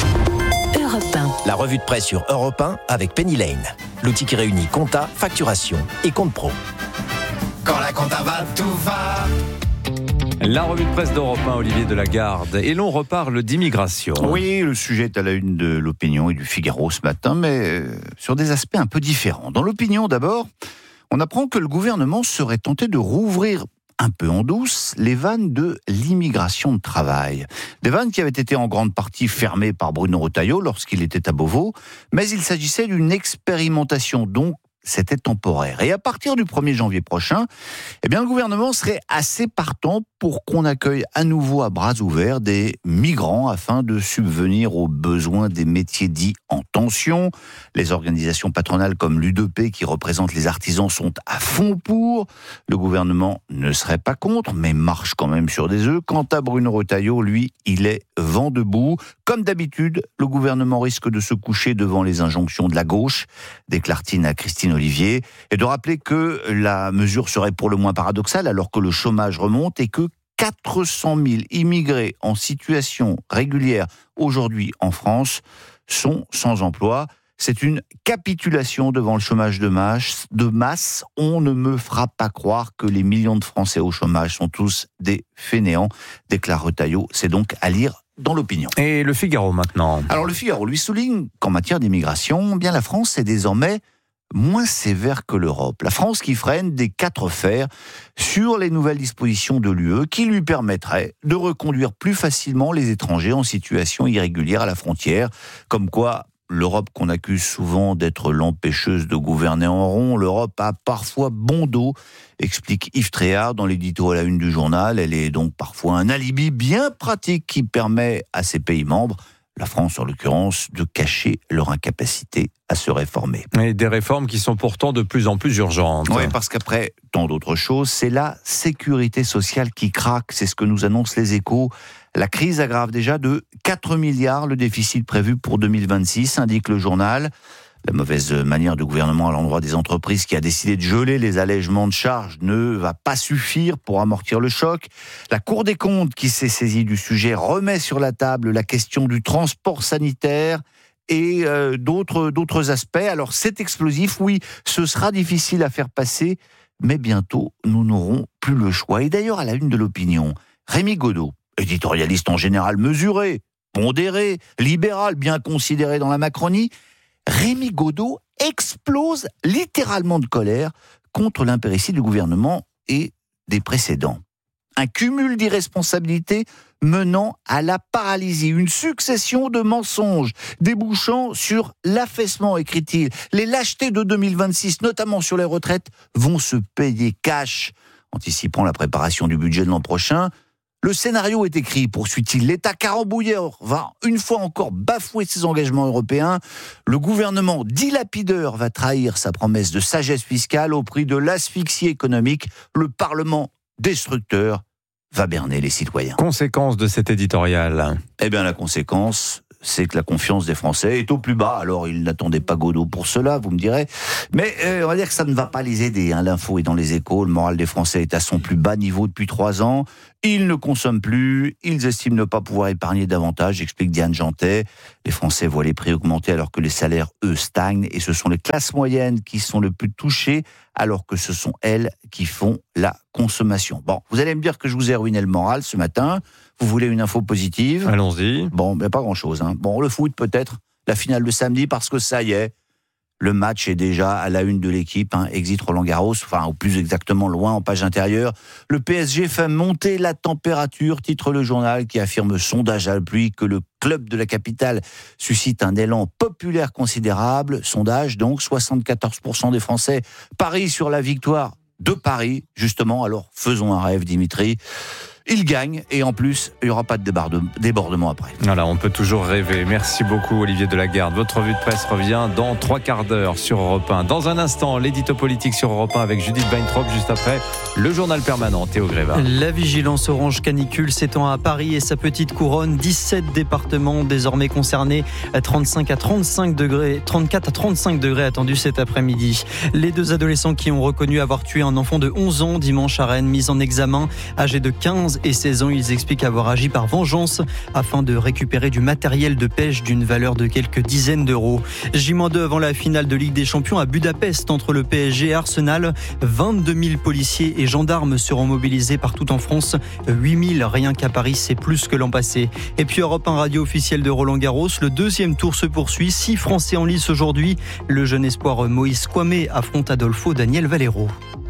1. Europe 1. La revue de presse sur Europe 1 avec Penny Lane. L'outil qui réunit compta, facturation et compte pro. Quand la compta va, tout va. La revue de presse d'Europe 1, Olivier Delagarde. Et l'on reparle d'immigration. Oui, le sujet est à la une de l'Opinion et du Figaro ce matin, mais sur des aspects un peu différents. Dans l'Opinion, d'abord, on apprend que le gouvernement serait tenté de rouvrir un peu en douce les vannes de l'immigration de travail. Des vannes qui avaient été en grande partie fermées par Bruno Retailleau lorsqu'il était à Beauvau, mais il s'agissait d'une expérimentation, donc c'était temporaire. Et à partir du 1er janvier prochain, eh bien, le gouvernement serait assez partant pour qu'on accueille à nouveau à bras ouverts des migrants afin de subvenir aux besoins des métiers dits en tension. Les organisations patronales comme l'UDP qui représentent les artisans sont à fond pour. Le gouvernement ne serait pas contre, mais marche quand même sur des œufs. Quant à Bruno Retailleau, lui, il est vent debout. Comme d'habitude, le gouvernement risque de se coucher devant les injonctions de la gauche, déclare-t-il à Christine Olivier, et de rappeler que la mesure serait pour le moins paradoxale alors que le chômage remonte et que 400 000 immigrés en situation régulière aujourd'hui en France sont sans emploi. C'est une capitulation devant le chômage de masse. On ne me fera pas croire que les millions de Français au chômage sont tous des fainéants, déclare Retailleau. C'est donc à lire dans l'Opinion. Et le Figaro maintenant. Alors le Figaro lui souligne qu'en matière d'immigration, bien la France est désormais moins sévère que l'Europe. La France qui freine des 4 fers sur les nouvelles dispositions de l'UE qui lui permettraient de reconduire plus facilement les étrangers en situation irrégulière à la frontière. Comme quoi, l'Europe qu'on accuse souvent d'être l'empêcheuse de gouverner en rond, l'Europe a parfois bon dos, explique Yves Tréhard dans l'édito à la une du journal. Elle est donc parfois un alibi bien pratique qui permet à ses pays membres, la France en l'occurrence, de cacher leur incapacité à se réformer. Et des réformes qui sont pourtant de plus en plus urgentes. Oui, parce qu'après tant d'autres choses, c'est la sécurité sociale qui craque. C'est ce que nous annoncent les Échos La crise aggrave déjà de 4 milliards le déficit prévu pour 2026, indique le journal. La mauvaise manière du gouvernement à l'endroit des entreprises qui a décidé de geler les allègements de charges ne va pas suffire pour amortir le choc. La Cour des comptes, qui s'est saisie du sujet, remet sur la table la question du transport sanitaire et d'autres aspects. Alors c'est explosif, oui, ce sera difficile à faire passer, mais bientôt nous n'aurons plus le choix. Et d'ailleurs, à la une de l'Opinion, Rémi Godeau, éditorialiste en général mesuré, pondéré, libéral, bien considéré dans la Macronie, Rémi Godeau explose littéralement de colère contre l'impéritie du gouvernement et des précédents. Un cumul d'irresponsabilités menant à la paralysie, une succession de mensonges débouchant sur l'affaissement, écrit-il. Les lâchetés de 2026, notamment sur les retraites, vont se payer cash. Anticipant la préparation du budget de l'an prochain, le scénario est écrit, poursuit-il. L'État carambouilleur va une fois encore bafouer ses engagements européens. Le gouvernement dilapideur va trahir sa promesse de sagesse fiscale au prix de l'asphyxie économique. Le Parlement destructeur va berner les citoyens. Conséquence de cet éditorial? Eh bien, la conséquence, c'est que la confiance des Français est au plus bas. Alors, ils n'attendaient pas Godeau pour cela, vous me direz. Mais on va dire que ça ne va pas les aider. L'info est dans les Échos. Le moral des Français est à son plus bas niveau depuis 3 ans. Ils ne consomment plus. Ils estiment ne pas pouvoir épargner davantage, explique Diane Jantet. Les Français voient les prix augmenter alors que les salaires, eux, stagnent. Et ce sont les classes moyennes qui sont le plus touchées, alors que ce sont elles qui font la consommation. Bon, vous allez me dire que je vous ai ruiné le moral ce matin. Vous voulez une info positive? Allons-y. Bon, mais pas grand-chose. Bon, le foot peut-être, la finale de samedi, parce que ça y est, le match est déjà à la une de l'équipe. Exit Roland-Garros, ou plus exactement loin en page intérieure. Le PSG fait monter la température, titre le journal qui affirme sondage à la pluie que le club de la capitale suscite un élan populaire considérable. Sondage donc, 74% des Français parient sur la victoire de Paris, justement. Alors faisons un rêve, Dimitri. Il gagne et en plus, il n'y aura pas de débordement après. Voilà, on peut toujours rêver. Merci beaucoup Olivier Delagarde. Votre revue de presse revient dans 3 quarts d'heure sur Europe 1. Dans un instant, l'édito politique sur Europe 1 avec Judith Weintraub, juste après le journal permanent, Théo Grévin. La vigilance orange canicule s'étend à Paris et sa petite couronne. 17 départements désormais concernés, 34 à 35 degrés attendus cet après-midi. Les 2 adolescents qui ont reconnu avoir tué un enfant de 11 ans dimanche à Rennes, mis en examen, âgés de 15 et 16 ans, ils expliquent avoir agi par vengeance afin de récupérer du matériel de pêche d'une valeur de quelques dizaines d'euros. J-2 avant la finale de Ligue des Champions à Budapest entre le PSG et Arsenal. 22 000 policiers et gendarmes seront mobilisés partout en France. 8 000 rien qu'à Paris, c'est plus que l'an passé. Et puis Europe 1 radio officielle de Roland-Garros, le 2e tour se poursuit. 6 Français en lice aujourd'hui. Le jeune espoir Moïse Kouamé affronte Adolfo Daniel Valero.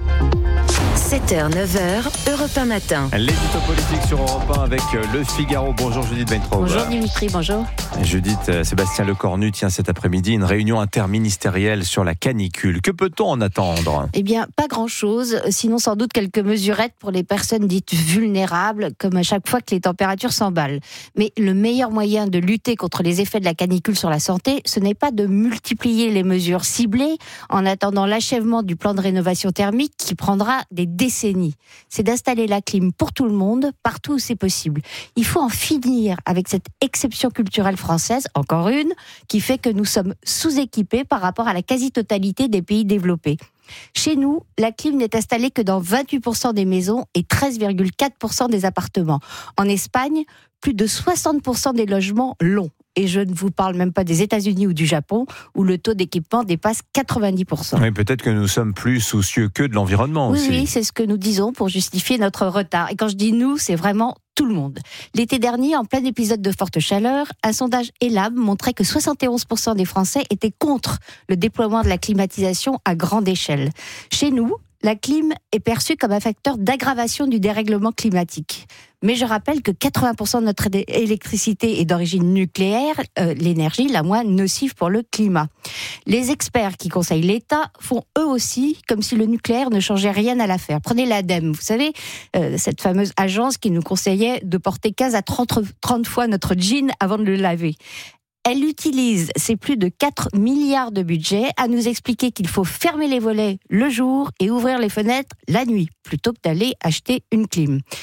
7h, 9h, Europe 1 matin. L'édito politique sur Europe 1 avec Le Figaro. Bonjour Judith Weintraub. Bonjour Dimitri, bonjour. Judith, Sébastien Lecornu tient cet après-midi une réunion interministérielle sur la canicule. Que peut-on en attendre? Eh bien, pas grand-chose, sinon sans doute quelques mesurettes pour les personnes dites vulnérables, comme à chaque fois que les températures s'emballent. Mais le meilleur moyen de lutter contre les effets de la canicule sur la santé, ce n'est pas de multiplier les mesures ciblées en attendant l'achèvement du plan de rénovation thermique qui prendra des décennies. C'est d'installer la clim pour tout le monde, partout où c'est possible. Il faut en finir avec cette exception culturelle française, encore une, qui fait que nous sommes sous-équipés par rapport à la quasi-totalité des pays développés. Chez nous, la clim n'est installée que dans 28% des maisons et 13,4% des appartements. En Espagne, plus de 60% des logements l'ont. Et je ne vous parle même pas des États-Unis ou du Japon, où le taux d'équipement dépasse 90%. Oui, peut-être que nous sommes plus soucieux que de l'environnement aussi. Oui, c'est ce que nous disons pour justifier notre retard. Et quand je dis nous, c'est vraiment tout le monde. L'été dernier, en plein épisode de forte chaleur, un sondage Elabe montrait que 71% des Français étaient contre le déploiement de la climatisation à grande échelle. Chez nous, la clim est perçue comme un facteur d'aggravation du dérèglement climatique. Mais je rappelle que 80% de notre électricité est d'origine nucléaire, l'énergie la moins nocive pour le climat. Les experts qui conseillent l'État font eux aussi comme si le nucléaire ne changeait rien à l'affaire. Prenez l'ADEME, vous savez, cette fameuse agence qui nous conseillait de porter 15 à 30 fois notre jean avant de le laver. Elle utilise ses plus de 4 milliards de budget à nous expliquer qu'il faut fermer les volets le jour et ouvrir les fenêtres la nuit, plutôt que d'aller acheter une clim.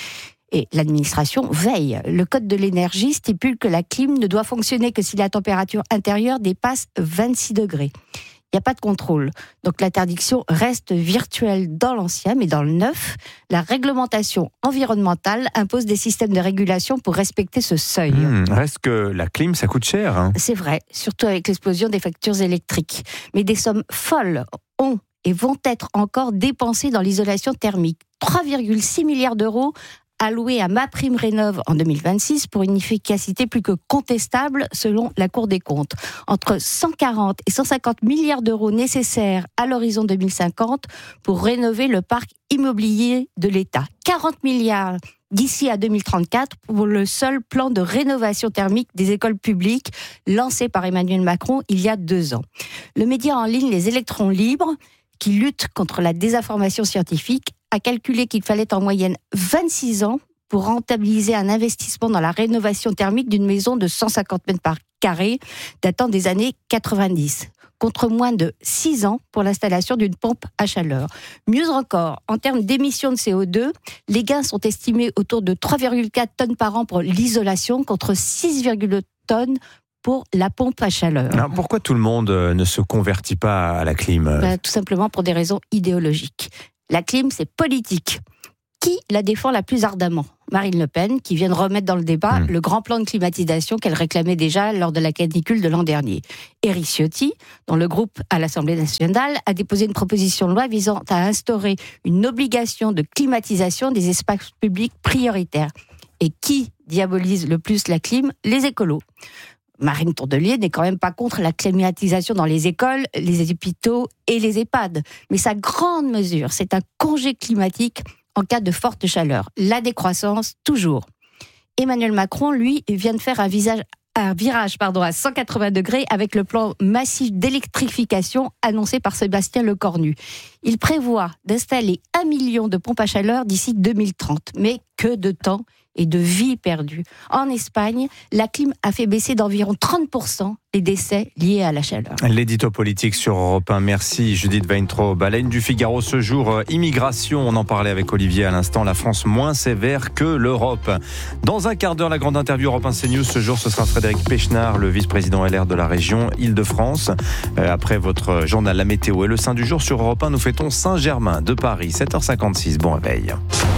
Et l'administration veille. Le code de l'énergie stipule que la clim ne doit fonctionner que si la température intérieure dépasse 26 degrés. Il n'y a pas de contrôle. Donc l'interdiction reste virtuelle dans l'ancien, mais dans le neuf, la réglementation environnementale impose des systèmes de régulation pour respecter ce seuil. Reste que la clim, ça coûte cher. Hein. C'est vrai, surtout avec l'explosion des factures électriques. Mais des sommes folles ont et vont être encore dépensées dans l'isolation thermique. 3,6 milliards d'euros alloués à MaPrimeRénov' en 2026 pour une efficacité plus que contestable selon la Cour des comptes. Entre 140 et 150 milliards d'euros nécessaires à l'horizon 2050 pour rénover le parc immobilier de l'État. 40 milliards d'ici à 2034 pour le seul plan de rénovation thermique des écoles publiques lancé par Emmanuel Macron il y a 2 ans. Le média en ligne Les Électrons Libres, qui lutte contre la désinformation scientifique, a calculé qu'il fallait en moyenne 26 ans pour rentabiliser un investissement dans la rénovation thermique d'une maison de 150 mètres par carré datant des années 90, contre moins de 6 ans pour l'installation d'une pompe à chaleur. Mieux encore, en termes d'émissions de CO2, les gains sont estimés autour de 3,4 tonnes par an pour l'isolation, contre 6,2 tonnes pour la pompe à chaleur. Alors pourquoi tout le monde ne se convertit pas à la clim ? Tout simplement pour des raisons idéologiques. La clim, c'est politique. Qui la défend la plus ardemment ? Marine Le Pen, qui vient de remettre dans le débat le grand plan de climatisation qu'elle réclamait déjà lors de la canicule de l'an dernier. Éric Ciotti, dont le groupe à l'Assemblée nationale, a déposé une proposition de loi visant à instaurer une obligation de climatisation des espaces publics prioritaires. Et qui diabolise le plus la clim ? Les écolos. Marine Tondelier n'est quand même pas contre la climatisation dans les écoles, les hôpitaux et les EHPAD. Mais sa grande mesure, c'est un congé climatique en cas de forte chaleur. La décroissance, toujours. Emmanuel Macron, lui, vient de faire un virage à 180 degrés avec le plan massif d'électrification annoncé par Sébastien Lecornu. Il prévoit d'installer 1 million de pompes à chaleur d'ici 2030. Mais que de temps et de vie perdue. En Espagne, la clim a fait baisser d'environ 30% les décès liés à la chaleur. L'édito politique sur Europe 1. Merci Judith Weintraub. À la une du Figaro ce jour, immigration. On en parlait avec Olivier à l'instant. La France moins sévère que l'Europe. Dans un quart d'heure, la grande interview Europe 1 CNews. Ce jour, ce sera Frédéric Pechnard, le vice-président LR de la région Île-de-France. Après votre journal La Météo et le Saint du jour sur Europe 1, nous fêtons Saint-Germain de Paris. 7h56. Bon réveil.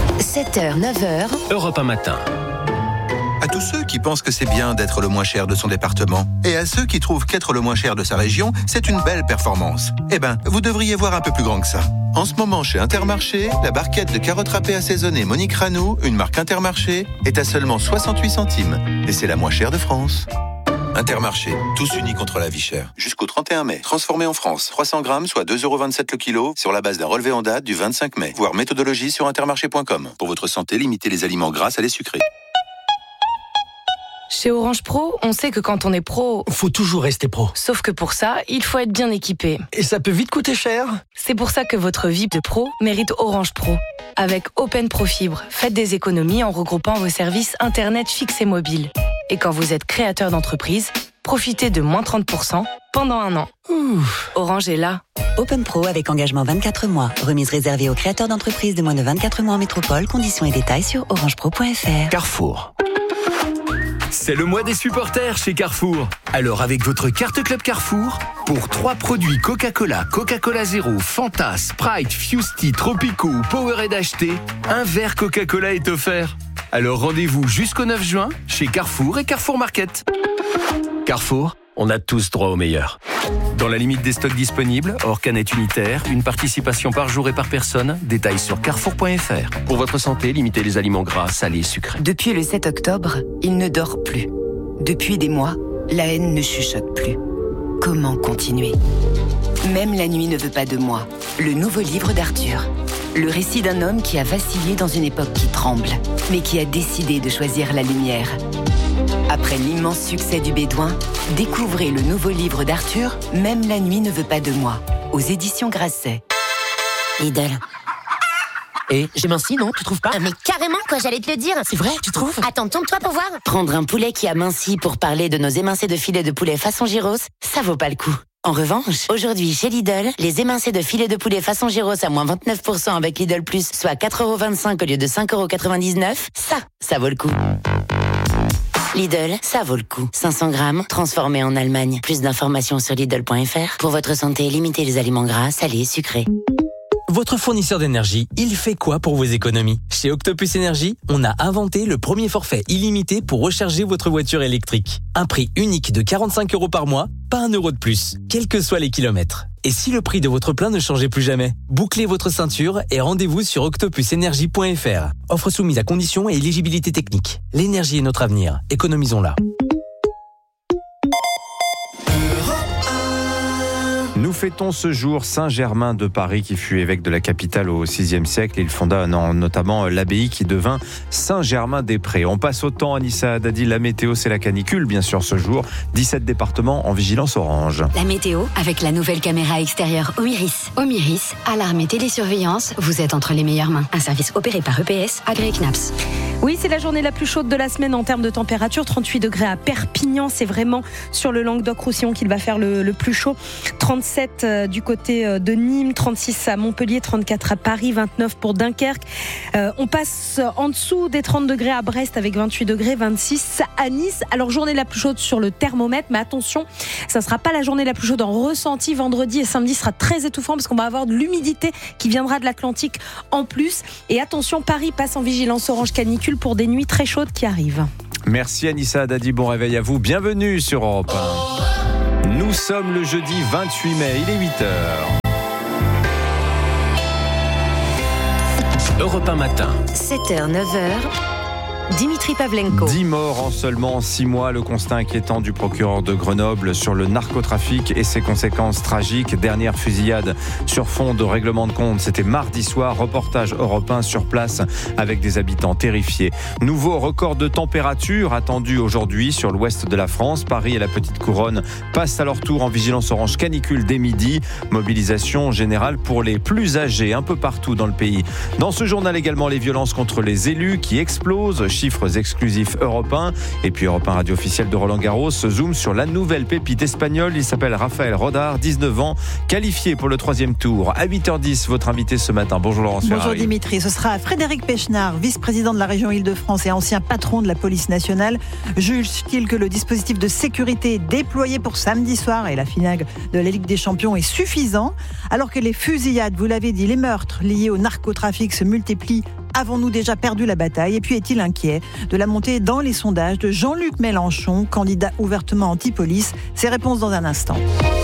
7h, 9h. Europe 1 matin. À tous ceux qui pensent que c'est bien d'être le moins cher de son département, et à ceux qui trouvent qu'être le moins cher de sa région, c'est une belle performance. Eh ben, vous devriez voir un peu plus grand que ça. En ce moment, chez Intermarché, la barquette de carottes râpées assaisonnées Monique Ranou, une marque Intermarché, est à seulement 68 centimes. Et c'est la moins chère de France. Intermarché, tous unis contre la vie chère. Jusqu'au 31 mai. Transformé en France. 300 grammes, soit 2,27€ le kilo, sur la base d'un relevé en date du 25 mai. Voir méthodologie sur intermarché.com. Pour votre santé, limitez les aliments gras à les sucrés. Chez Orange Pro, on sait que quand on est pro, faut toujours rester pro. Sauf que pour ça, il faut être bien équipé. Et ça peut vite coûter cher. C'est pour ça que votre vie de pro mérite Orange Pro. Avec Open Pro Fibre, faites des économies en regroupant vos services Internet fixe et mobile. Et quand vous êtes créateur d'entreprise, profitez de moins 30% pendant 1 an. Orange est là. Open Pro avec engagement 24 mois. Remise réservée aux créateurs d'entreprises de moins de 24 mois en métropole. Conditions et détails sur orangepro.fr. Carrefour. C'est le mois des supporters chez Carrefour. Alors avec votre carte Club Carrefour, pour 3 produits Coca-Cola, Coca-Cola Zéro, Fanta, Sprite, Fusti, Tropico ou Powerade achetés, un verre Coca-Cola est offert. Alors rendez-vous jusqu'au 9 juin chez Carrefour et Carrefour Market. Carrefour, on a tous droit au meilleur. Dans la limite des stocks disponibles, hors canette unitaire, une participation par jour et par personne, détails sur carrefour.fr. Pour votre santé, limitez les aliments gras, salés, sucrés. Depuis le 7 octobre, il ne dort plus. Depuis des mois, la haine ne chuchote plus. Comment continuer ? Même la nuit ne veut pas de moi. Le nouveau livre d'Arthur. Le récit d'un homme qui a vacillé dans une époque qui tremble, mais qui a décidé de choisir la lumière. Après l'immense succès du Bédouin, découvrez le nouveau livre d'Arthur, Même la nuit ne veut pas de moi, aux éditions Grasset. Lidl. Et j'ai minci, non ? Tu trouves pas ? Ah mais carrément quoi, j'allais te le dire. C'est vrai, tu trouves ? Attends, tourne-toi pour voir. Prendre un poulet qui a minci pour parler de nos émincés de filet de poulet façon gyros, ça vaut pas le coup. En revanche, aujourd'hui chez Lidl, les émincés de filet de poulet façon gyros à moins 29% avec Lidl Plus, soit 4,25€ au lieu de 5,99€, ça vaut le coup. Lidl, ça vaut le coup. 500 grammes, transformés en Allemagne. Plus d'informations sur Lidl.fr. Pour votre santé, limitez les aliments gras, salés, sucrés. Votre fournisseur d'énergie, il fait quoi pour vos économies ? Chez Octopus Énergie, on a inventé le premier forfait illimité pour recharger votre voiture électrique. Un prix unique de 45€ par mois, pas 1€ de plus, quels que soient les kilomètres. Et si le prix de votre plein ne changeait plus jamais ? Bouclez votre ceinture et rendez-vous sur octopusenergie.fr. Offre soumise à conditions et éligibilité technique. L'énergie est notre avenir, économisons-la. Nous fêtons ce jour Saint-Germain de Paris qui fut évêque de la capitale au VIe siècle. Il fonda notamment l'abbaye qui devint Saint-Germain-des-Prés. On passe au temps, Anissa Haddadi. La météo, c'est la canicule, bien sûr, ce jour. 17 départements en vigilance orange. La météo avec la nouvelle caméra extérieure Omiris. Omiris, alarme et télésurveillance, vous êtes entre les meilleures mains. Un service opéré par EPS, agréé CNAPS. Oui, c'est la journée la plus chaude de la semaine en termes de température. 38 degrés à Perpignan, c'est vraiment sur le Languedoc-Roussillon qu'il va faire le plus chaud. 37 du côté de Nîmes, 36 à Montpellier, 34 à Paris, 29 pour Dunkerque. On passe en dessous des 30 degrés à Brest avec 28 degrés, 26 à Nice. Alors, journée la plus chaude sur le thermomètre, mais attention, ça ne sera pas la journée la plus chaude en ressenti. Vendredi et samedi sera très étouffant parce qu'on va avoir de l'humidité qui viendra de l'Atlantique en plus. Et attention, Paris passe en vigilance orange canicule pour des nuits très chaudes qui arrivent. Merci Anissa Haddadi, bon réveil à vous. Bienvenue sur Europe 1. Nous sommes le jeudi 28 mai, il est 8h. Europe 1 matin. 7h, 9h. Dimitri Pavlenko. 10 morts en seulement 6 mois, le constat inquiétant du procureur de Grenoble sur le narcotrafic et ses conséquences tragiques. Dernière fusillade sur fond de règlement de compte, c'était mardi soir. Reportage Europe 1 sur place avec des habitants terrifiés. Nouveau record de température attendu aujourd'hui sur l'ouest de la France. Paris et la Petite Couronne passent à leur tour en vigilance orange canicule dès midi. Mobilisation générale pour les plus âgés un peu partout dans le pays. Dans ce journal également, les violences contre les élus qui explosent. Chiffres exclusifs Europe 1. Et puis Europe 1 radio officielle de Roland Garros se zoome sur la nouvelle pépite espagnole. Il s'appelle Rafael Rodar, 19 ans, qualifié pour le 3e tour. À 8h10, votre invité ce matin. Bonjour Laurence Ferrari. Bonjour Dimitri. Ce sera Frédéric Pechnard, vice-président de la région Île-de-France et ancien patron de la police nationale. Juge-t-il que le dispositif de sécurité déployé pour samedi soir et la finale de la Ligue des Champions est suffisant ? Alors que les fusillades, vous l'avez dit, les meurtres liés au narcotrafic se multiplient, avons-nous déjà perdu la bataille ? Et puis est-il inquiet de la montée dans les sondages de Jean-Luc Mélenchon, candidat ouvertement anti-police ? Ses réponses dans un instant.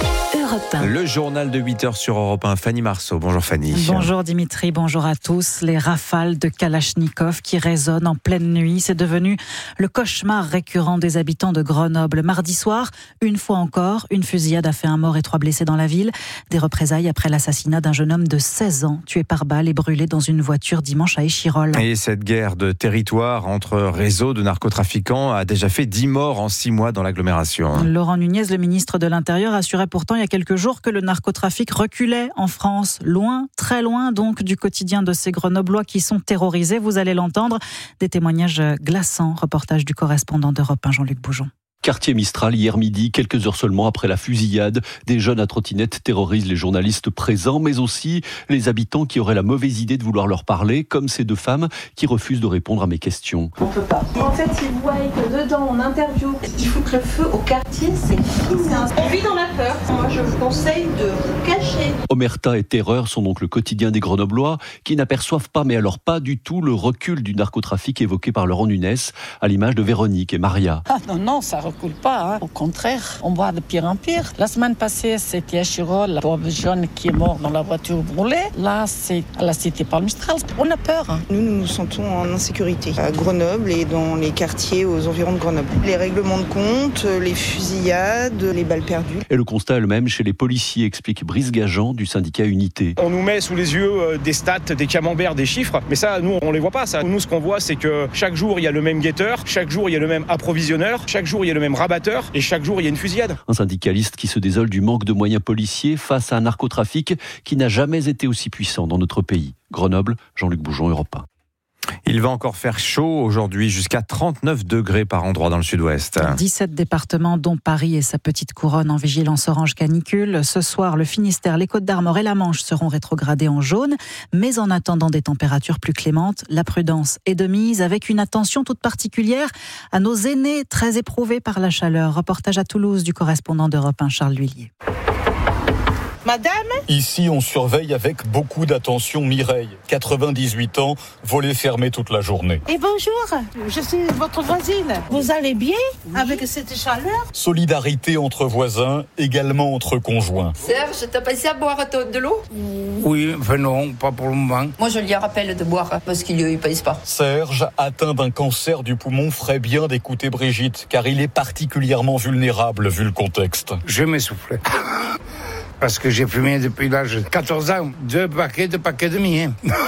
Le journal de 8h sur Europe 1, Fanny Marceau. Bonjour Fanny. Bonjour Dimitri, bonjour à tous. Les rafales de Kalachnikov qui résonnent en pleine nuit, c'est devenu le cauchemar récurrent des habitants de Grenoble. Mardi soir, une fois encore, une fusillade a fait un mort et 3 blessés dans la ville. Des représailles après l'assassinat d'un jeune homme de 16 ans, tué par balle et brûlé dans une voiture dimanche à Échirol. Et cette guerre de territoire entre réseaux de narcotrafiquants a déjà fait 10 morts en 6 mois dans l'agglomération. Laurent Nunez, le ministre de l'Intérieur, assurait pourtant il y a quelques jours que le narcotrafic reculait en France, loin, très loin donc du quotidien de ces Grenoblois qui sont terrorisés. Vous allez l'entendre, des témoignages glaçants. Reportage du correspondant d'Europe 1, Jean-Luc Boujon. Quartier Mistral, hier midi, quelques heures seulement après la fusillade, des jeunes à trottinette terrorisent les journalistes présents, mais aussi les habitants qui auraient la mauvaise idée de vouloir leur parler, comme ces 2 femmes qui refusent de répondre à mes questions. On peut pas. En fait, ils voient que dedans, on interview, ils foutent le feu au quartier, c'est immense. On vit dans la peur. Moi, je vous conseille de vous cacher. Omerta et Terreur sont donc le quotidien des Grenoblois qui n'aperçoivent pas, mais alors pas du tout, le recul du narcotrafic évoqué par Laurent Nunez, à l'image de Véronique et Maria. Ah non, ça recule pas. Hein. Au contraire, on voit de pire en pire. La semaine passée, c'était à Chirol, la pauvre jeune qui est morte dans la voiture brûlée. Là, c'est à la cité Palmistral. On a peur. Hein. Nous nous sentons en insécurité à Grenoble et dans les quartiers aux environs de Grenoble. Les règlements de compte, les fusillades, les balles perdues. Et le constat est le même chez les policiers, explique Brice Gajan du syndicat Unité. On nous met sous les yeux des stats, des camemberts, des chiffres, mais ça, nous, on les voit pas. Ça. Nous, ce qu'on voit, c'est que chaque jour, il y a le même guetteur, chaque jour, il y a le même approvisionneur, chaque jour, il y a le même rabatteur, et chaque jour, il y a une fusillade. Un syndicaliste qui se désole du manque de moyens policiers face à un narcotrafic qui n'a jamais été aussi puissant dans notre pays. Grenoble, Jean-Luc Boujon, Europe 1. Il va encore faire chaud aujourd'hui, jusqu'à 39 degrés par endroit dans le sud-ouest. 17 départements, dont Paris et sa petite couronne, en vigilance orange canicule. Ce soir, le Finistère, les Côtes-d'Armor et la Manche seront rétrogradés en jaune. Mais en attendant des températures plus clémentes, la prudence est de mise, avec une attention toute particulière à nos aînés très éprouvés par la chaleur. Reportage à Toulouse du correspondant d'Europe 1, Charles Lhuillier. Madame ? Ici, on surveille avec beaucoup d'attention Mireille, 98 ans, volet fermé toute la journée. Et bonjour, je suis votre voisine. Vous allez bien avec cette chaleur ? Solidarité entre voisins, également entre conjoints. Serge, t'as passé à boire de l'eau ? Oui, enfin non, pas pour le moment. Moi, je lui rappelle de boire parce qu'il ne pèse pas. Serge, atteint d'un cancer du poumon, ferait bien d'écouter Brigitte, car il est particulièrement vulnérable vu le contexte. Je m'essouffle. Parce que j'ai fumé depuis l'âge de 14 ans, 2 paquets et demi.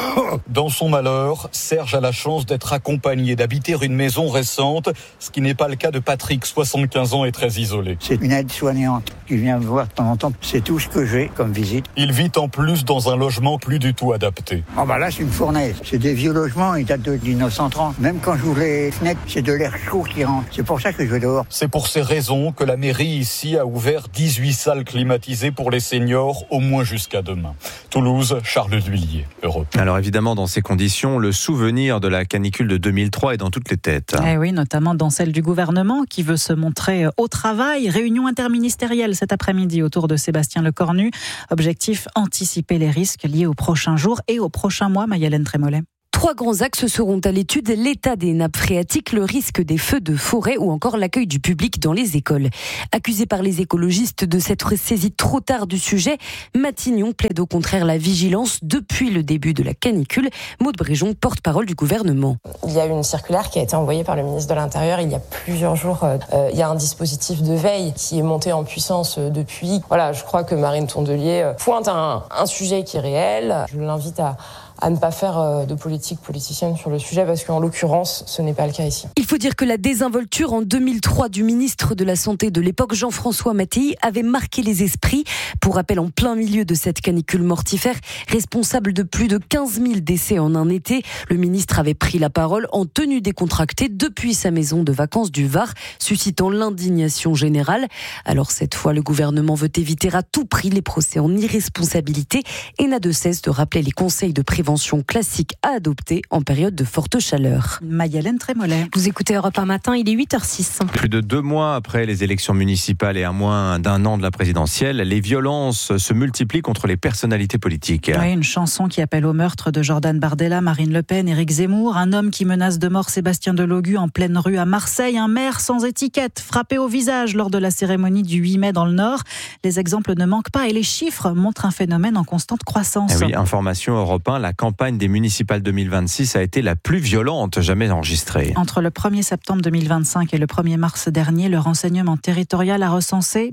Dans son malheur, Serge a la chance d'être accompagné, d'habiter une maison récente, ce qui n'est pas le cas de Patrick, 75 ans et très isolé. C'est une aide-soignante qui vient me voir de temps en temps. C'est tout ce que j'ai comme visite. Il vit en plus dans un logement plus du tout adapté. Oh bah là, c'est une fournaise. C'est des vieux logements, ils datent de 1930. Même quand j'ouvre les fenêtres, c'est de l'air chaud qui rentre. C'est pour ça que je vais dehors. C'est pour ces raisons que la mairie ici a ouvert 18 salles climatisées pour les seniors, au moins jusqu'à demain. Toulouse, Charles Lhuillier, Europe. Alors évidemment, dans ces conditions, le souvenir de la canicule de 2003 est dans toutes les têtes. Eh oui, notamment dans celle du gouvernement qui veut se montrer au travail. Réunion interministérielle cet après-midi autour de Sébastien Lecornu. Objectif, anticiper les risques liés aux prochains jours et aux prochains mois. Maï-Hélène Trémollet. 3 grands axes seront à l'étude, l'état des nappes phréatiques, le risque des feux de forêt ou encore l'accueil du public dans les écoles. Accusé par les écologistes de s'être saisi trop tard du sujet, Matignon plaide au contraire la vigilance depuis le début de la canicule. Maude Bréjon, porte-parole du gouvernement. Il y a eu une circulaire qui a été envoyée par le ministre de l'Intérieur il y a plusieurs jours. Il y a un dispositif de veille qui est monté en puissance depuis. Voilà, je crois que Marine Tondelier pointe un sujet qui est réel. Je l'invite à ne pas faire de politique politicienne sur le sujet parce qu'en l'occurrence, ce n'est pas le cas ici. Il faut dire que la désinvolture en 2003 du ministre de la Santé de l'époque, Jean-François Mattei, avait marqué les esprits. Pour rappel, en plein milieu de cette canicule mortifère, responsable de plus de 15 000 décès en un été, le ministre avait pris la parole en tenue décontractée depuis sa maison de vacances du Var, suscitant l'indignation générale. Alors cette fois, le gouvernement veut éviter à tout prix les procès en irresponsabilité et n'a de cesse de rappeler les conseils de prévention classique à adopter en période de forte chaleur. Maï-Hélène Trémollet. Vous écoutez Europe 1 matin, il est 8h06. Plus de 2 mois après les élections municipales et à moins d'1 an de la présidentielle, les violences se multiplient contre les personnalités politiques. Oui, une chanson qui appelle au meurtre de Jordan Bardella, Marine Le Pen, Éric Zemmour, un homme qui menace de mort Sébastien Delogu en pleine rue à Marseille, un maire sans étiquette frappé au visage lors de la cérémonie du 8 mai dans le Nord. Les exemples ne manquent pas et les chiffres montrent un phénomène en constante croissance. Oui, information Europe 1, la campagne des municipales 2026 a été la plus violente jamais enregistrée. Entre le 1er septembre 2025 et le 1er mars dernier, le renseignement territorial a recensé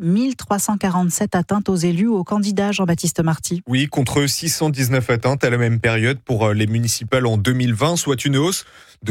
1347 atteintes aux élus ou aux candidats, Jean-Baptiste Marty. Oui, contre 619 atteintes à la même période pour les municipales en 2020, soit une hausse de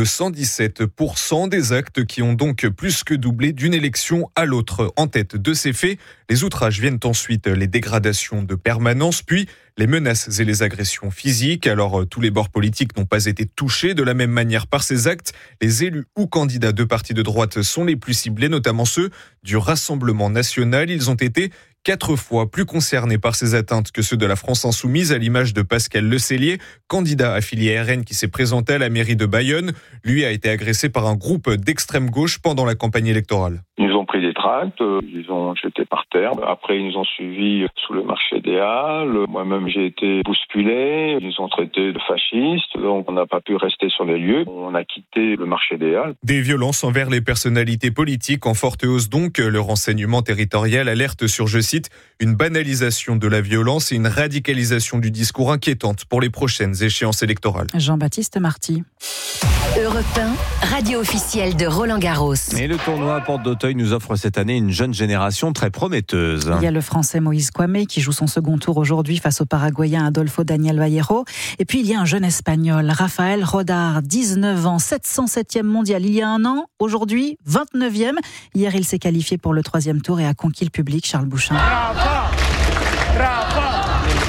117% des actes qui ont donc plus que doublé d'une élection à l'autre. En tête de ces faits, les outrages viennent ensuite les dégradations de permanence, puis les menaces et les agressions physiques. Alors, tous les bords politiques n'ont pas été touchés de la même manière par ces actes. Les élus ou candidats de partis de droite sont les plus ciblés, notamment ceux du Rassemblement national. Ils ont été 4 fois plus concernés par ces atteintes que ceux de la France insoumise, à l'image de Pascal Lecellier, candidat affilié RN qui s'est présenté à la mairie de Bayonne. Lui a été agressé par un groupe d'extrême gauche pendant la campagne électorale. Ils nous ont pris des tracts, ils ont jeté par terre. Après, ils nous ont suivis sous le marché des Halles. Moi-même, j'ai été bousculé. Ils nous ont traités de fascistes. Donc, on n'a pas pu rester sur les lieux. On a quitté le marché des Halles. Des violences envers les personnalités politiques en forte hausse donc. Le renseignement territorial alerte sur, je cite, une banalisation de la violence et une radicalisation du discours inquiétante pour les prochaines échéances électorales. Jean-Baptiste Marty. Europe 1, radio officielle de Roland-Garros. Et le tournoi Porte d'Auteuil nous offre cette année une jeune génération très prometteuse. Il y a le Français Moïse Kouamé qui joue son second tour aujourd'hui face au Paraguayen Adolfo Daniel Vallejo. Et puis il y a un jeune Espagnol, Rafael Rodar, 19 ans, 707e mondial il y a 1 an. Aujourd'hui, 29e. Hier, il s'est qualifié pour le 3e tour et a conquis le public, Charles Bouchin.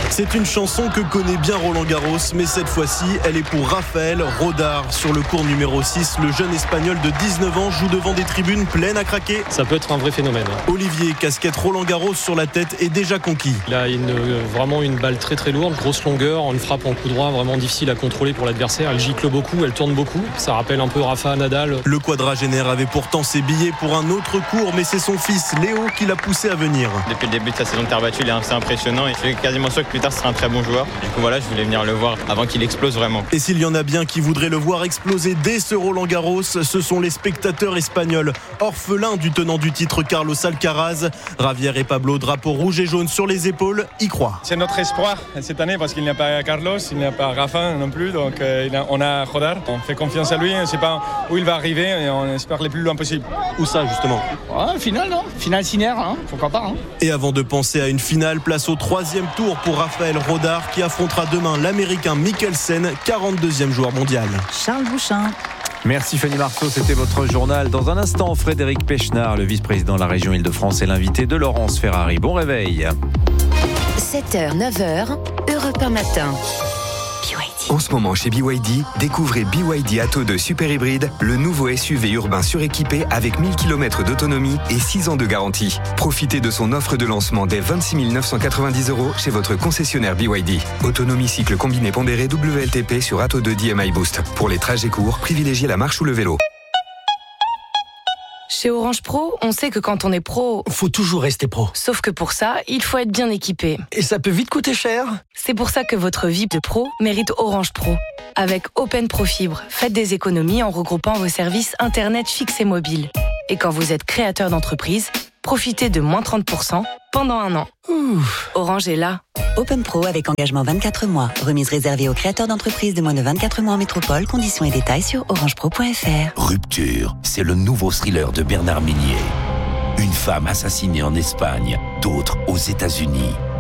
C'est une chanson que connaît bien Roland Garros, mais cette fois-ci, elle est pour Rafael Rodar. Sur le court numéro 6, le jeune Espagnol de 19 ans joue devant des tribunes pleines à craquer. Ça peut être un vrai phénomène. Olivier, casquette Roland Garros sur la tête, est déjà conquis. Il a vraiment une balle très très lourde, grosse longueur, une frappe en coup droit vraiment difficile à contrôler pour l'adversaire. Elle gicle beaucoup, elle tourne beaucoup. Ça rappelle un peu Rafa Nadal. Le quadragénaire avait pourtant ses billets pour un autre cours, mais c'est son fils Léo qui l'a poussé à venir. Depuis le début de sa saison de terre battue, il est assez impressionnant et je suis quasiment sûr que plus tard ce sera un très bon joueur. Du coup voilà, je voulais venir le voir avant qu'il explose vraiment. Et s'il y en a bien qui voudraient le voir exploser dès ce Roland Garros, ce sont les spectateurs espagnols, orphelins du tenant du titre Carlos Alcaraz. Javier et Pablo, drapeau rouge et jaune sur les épaules, y croient. C'est notre espoir cette année parce qu'il n'y a pas Carlos, il n'y a pas Rafa non plus, donc on a Rodar. On fait confiance à lui, on ne sait pas où il va arriver et on espère le plus loin possible. Où ça justement? Finale, non? Finale cinéaire, hein? Pourquoi pas, hein? Et avant de penser à une finale, place au 3e tour pour Rafael Rodar qui affrontera demain l'Américain Mikkelsen, 42e joueur mondial. Charles Bouchin. Merci Fanny Marceau, c'était votre journal. Dans un instant, Frédéric Pechnard, le vice-président de la région Île-de-France, est l'invité de Laurence Ferrari. Bon réveil. 7h, 9h, Europe 1 matin. En ce moment chez BYD, découvrez BYD Atto 2 Super Hybride, le nouveau SUV urbain suréquipé avec 1000 km d'autonomie et 6 ans de garantie. Profitez de son offre de lancement dès 26 990 € chez votre concessionnaire BYD. Autonomie cycle combiné pondéré WLTP sur Atto 2 DMI Boost. Pour les trajets courts, privilégiez la marche ou le vélo. Chez Orange Pro, on sait que quand on est pro, faut toujours rester pro. Sauf que pour ça, il faut être bien équipé. Et ça peut vite coûter cher. C'est pour ça que votre vie de pro mérite Orange Pro. Avec Open Pro Fibre, faites des économies en regroupant vos services Internet fixes et mobiles. Et quand vous êtes créateur d'entreprise, profitez de moins 30% pendant 1 an. Orange est là. Open Pro avec engagement 24 mois. Remise réservée aux créateurs d'entreprises de moins de 24 mois en métropole. Conditions et détails sur orangepro.fr. Rupture, c'est le nouveau thriller de Bernard Minier. Une femme assassinée en Espagne, d'autres aux États-Unis.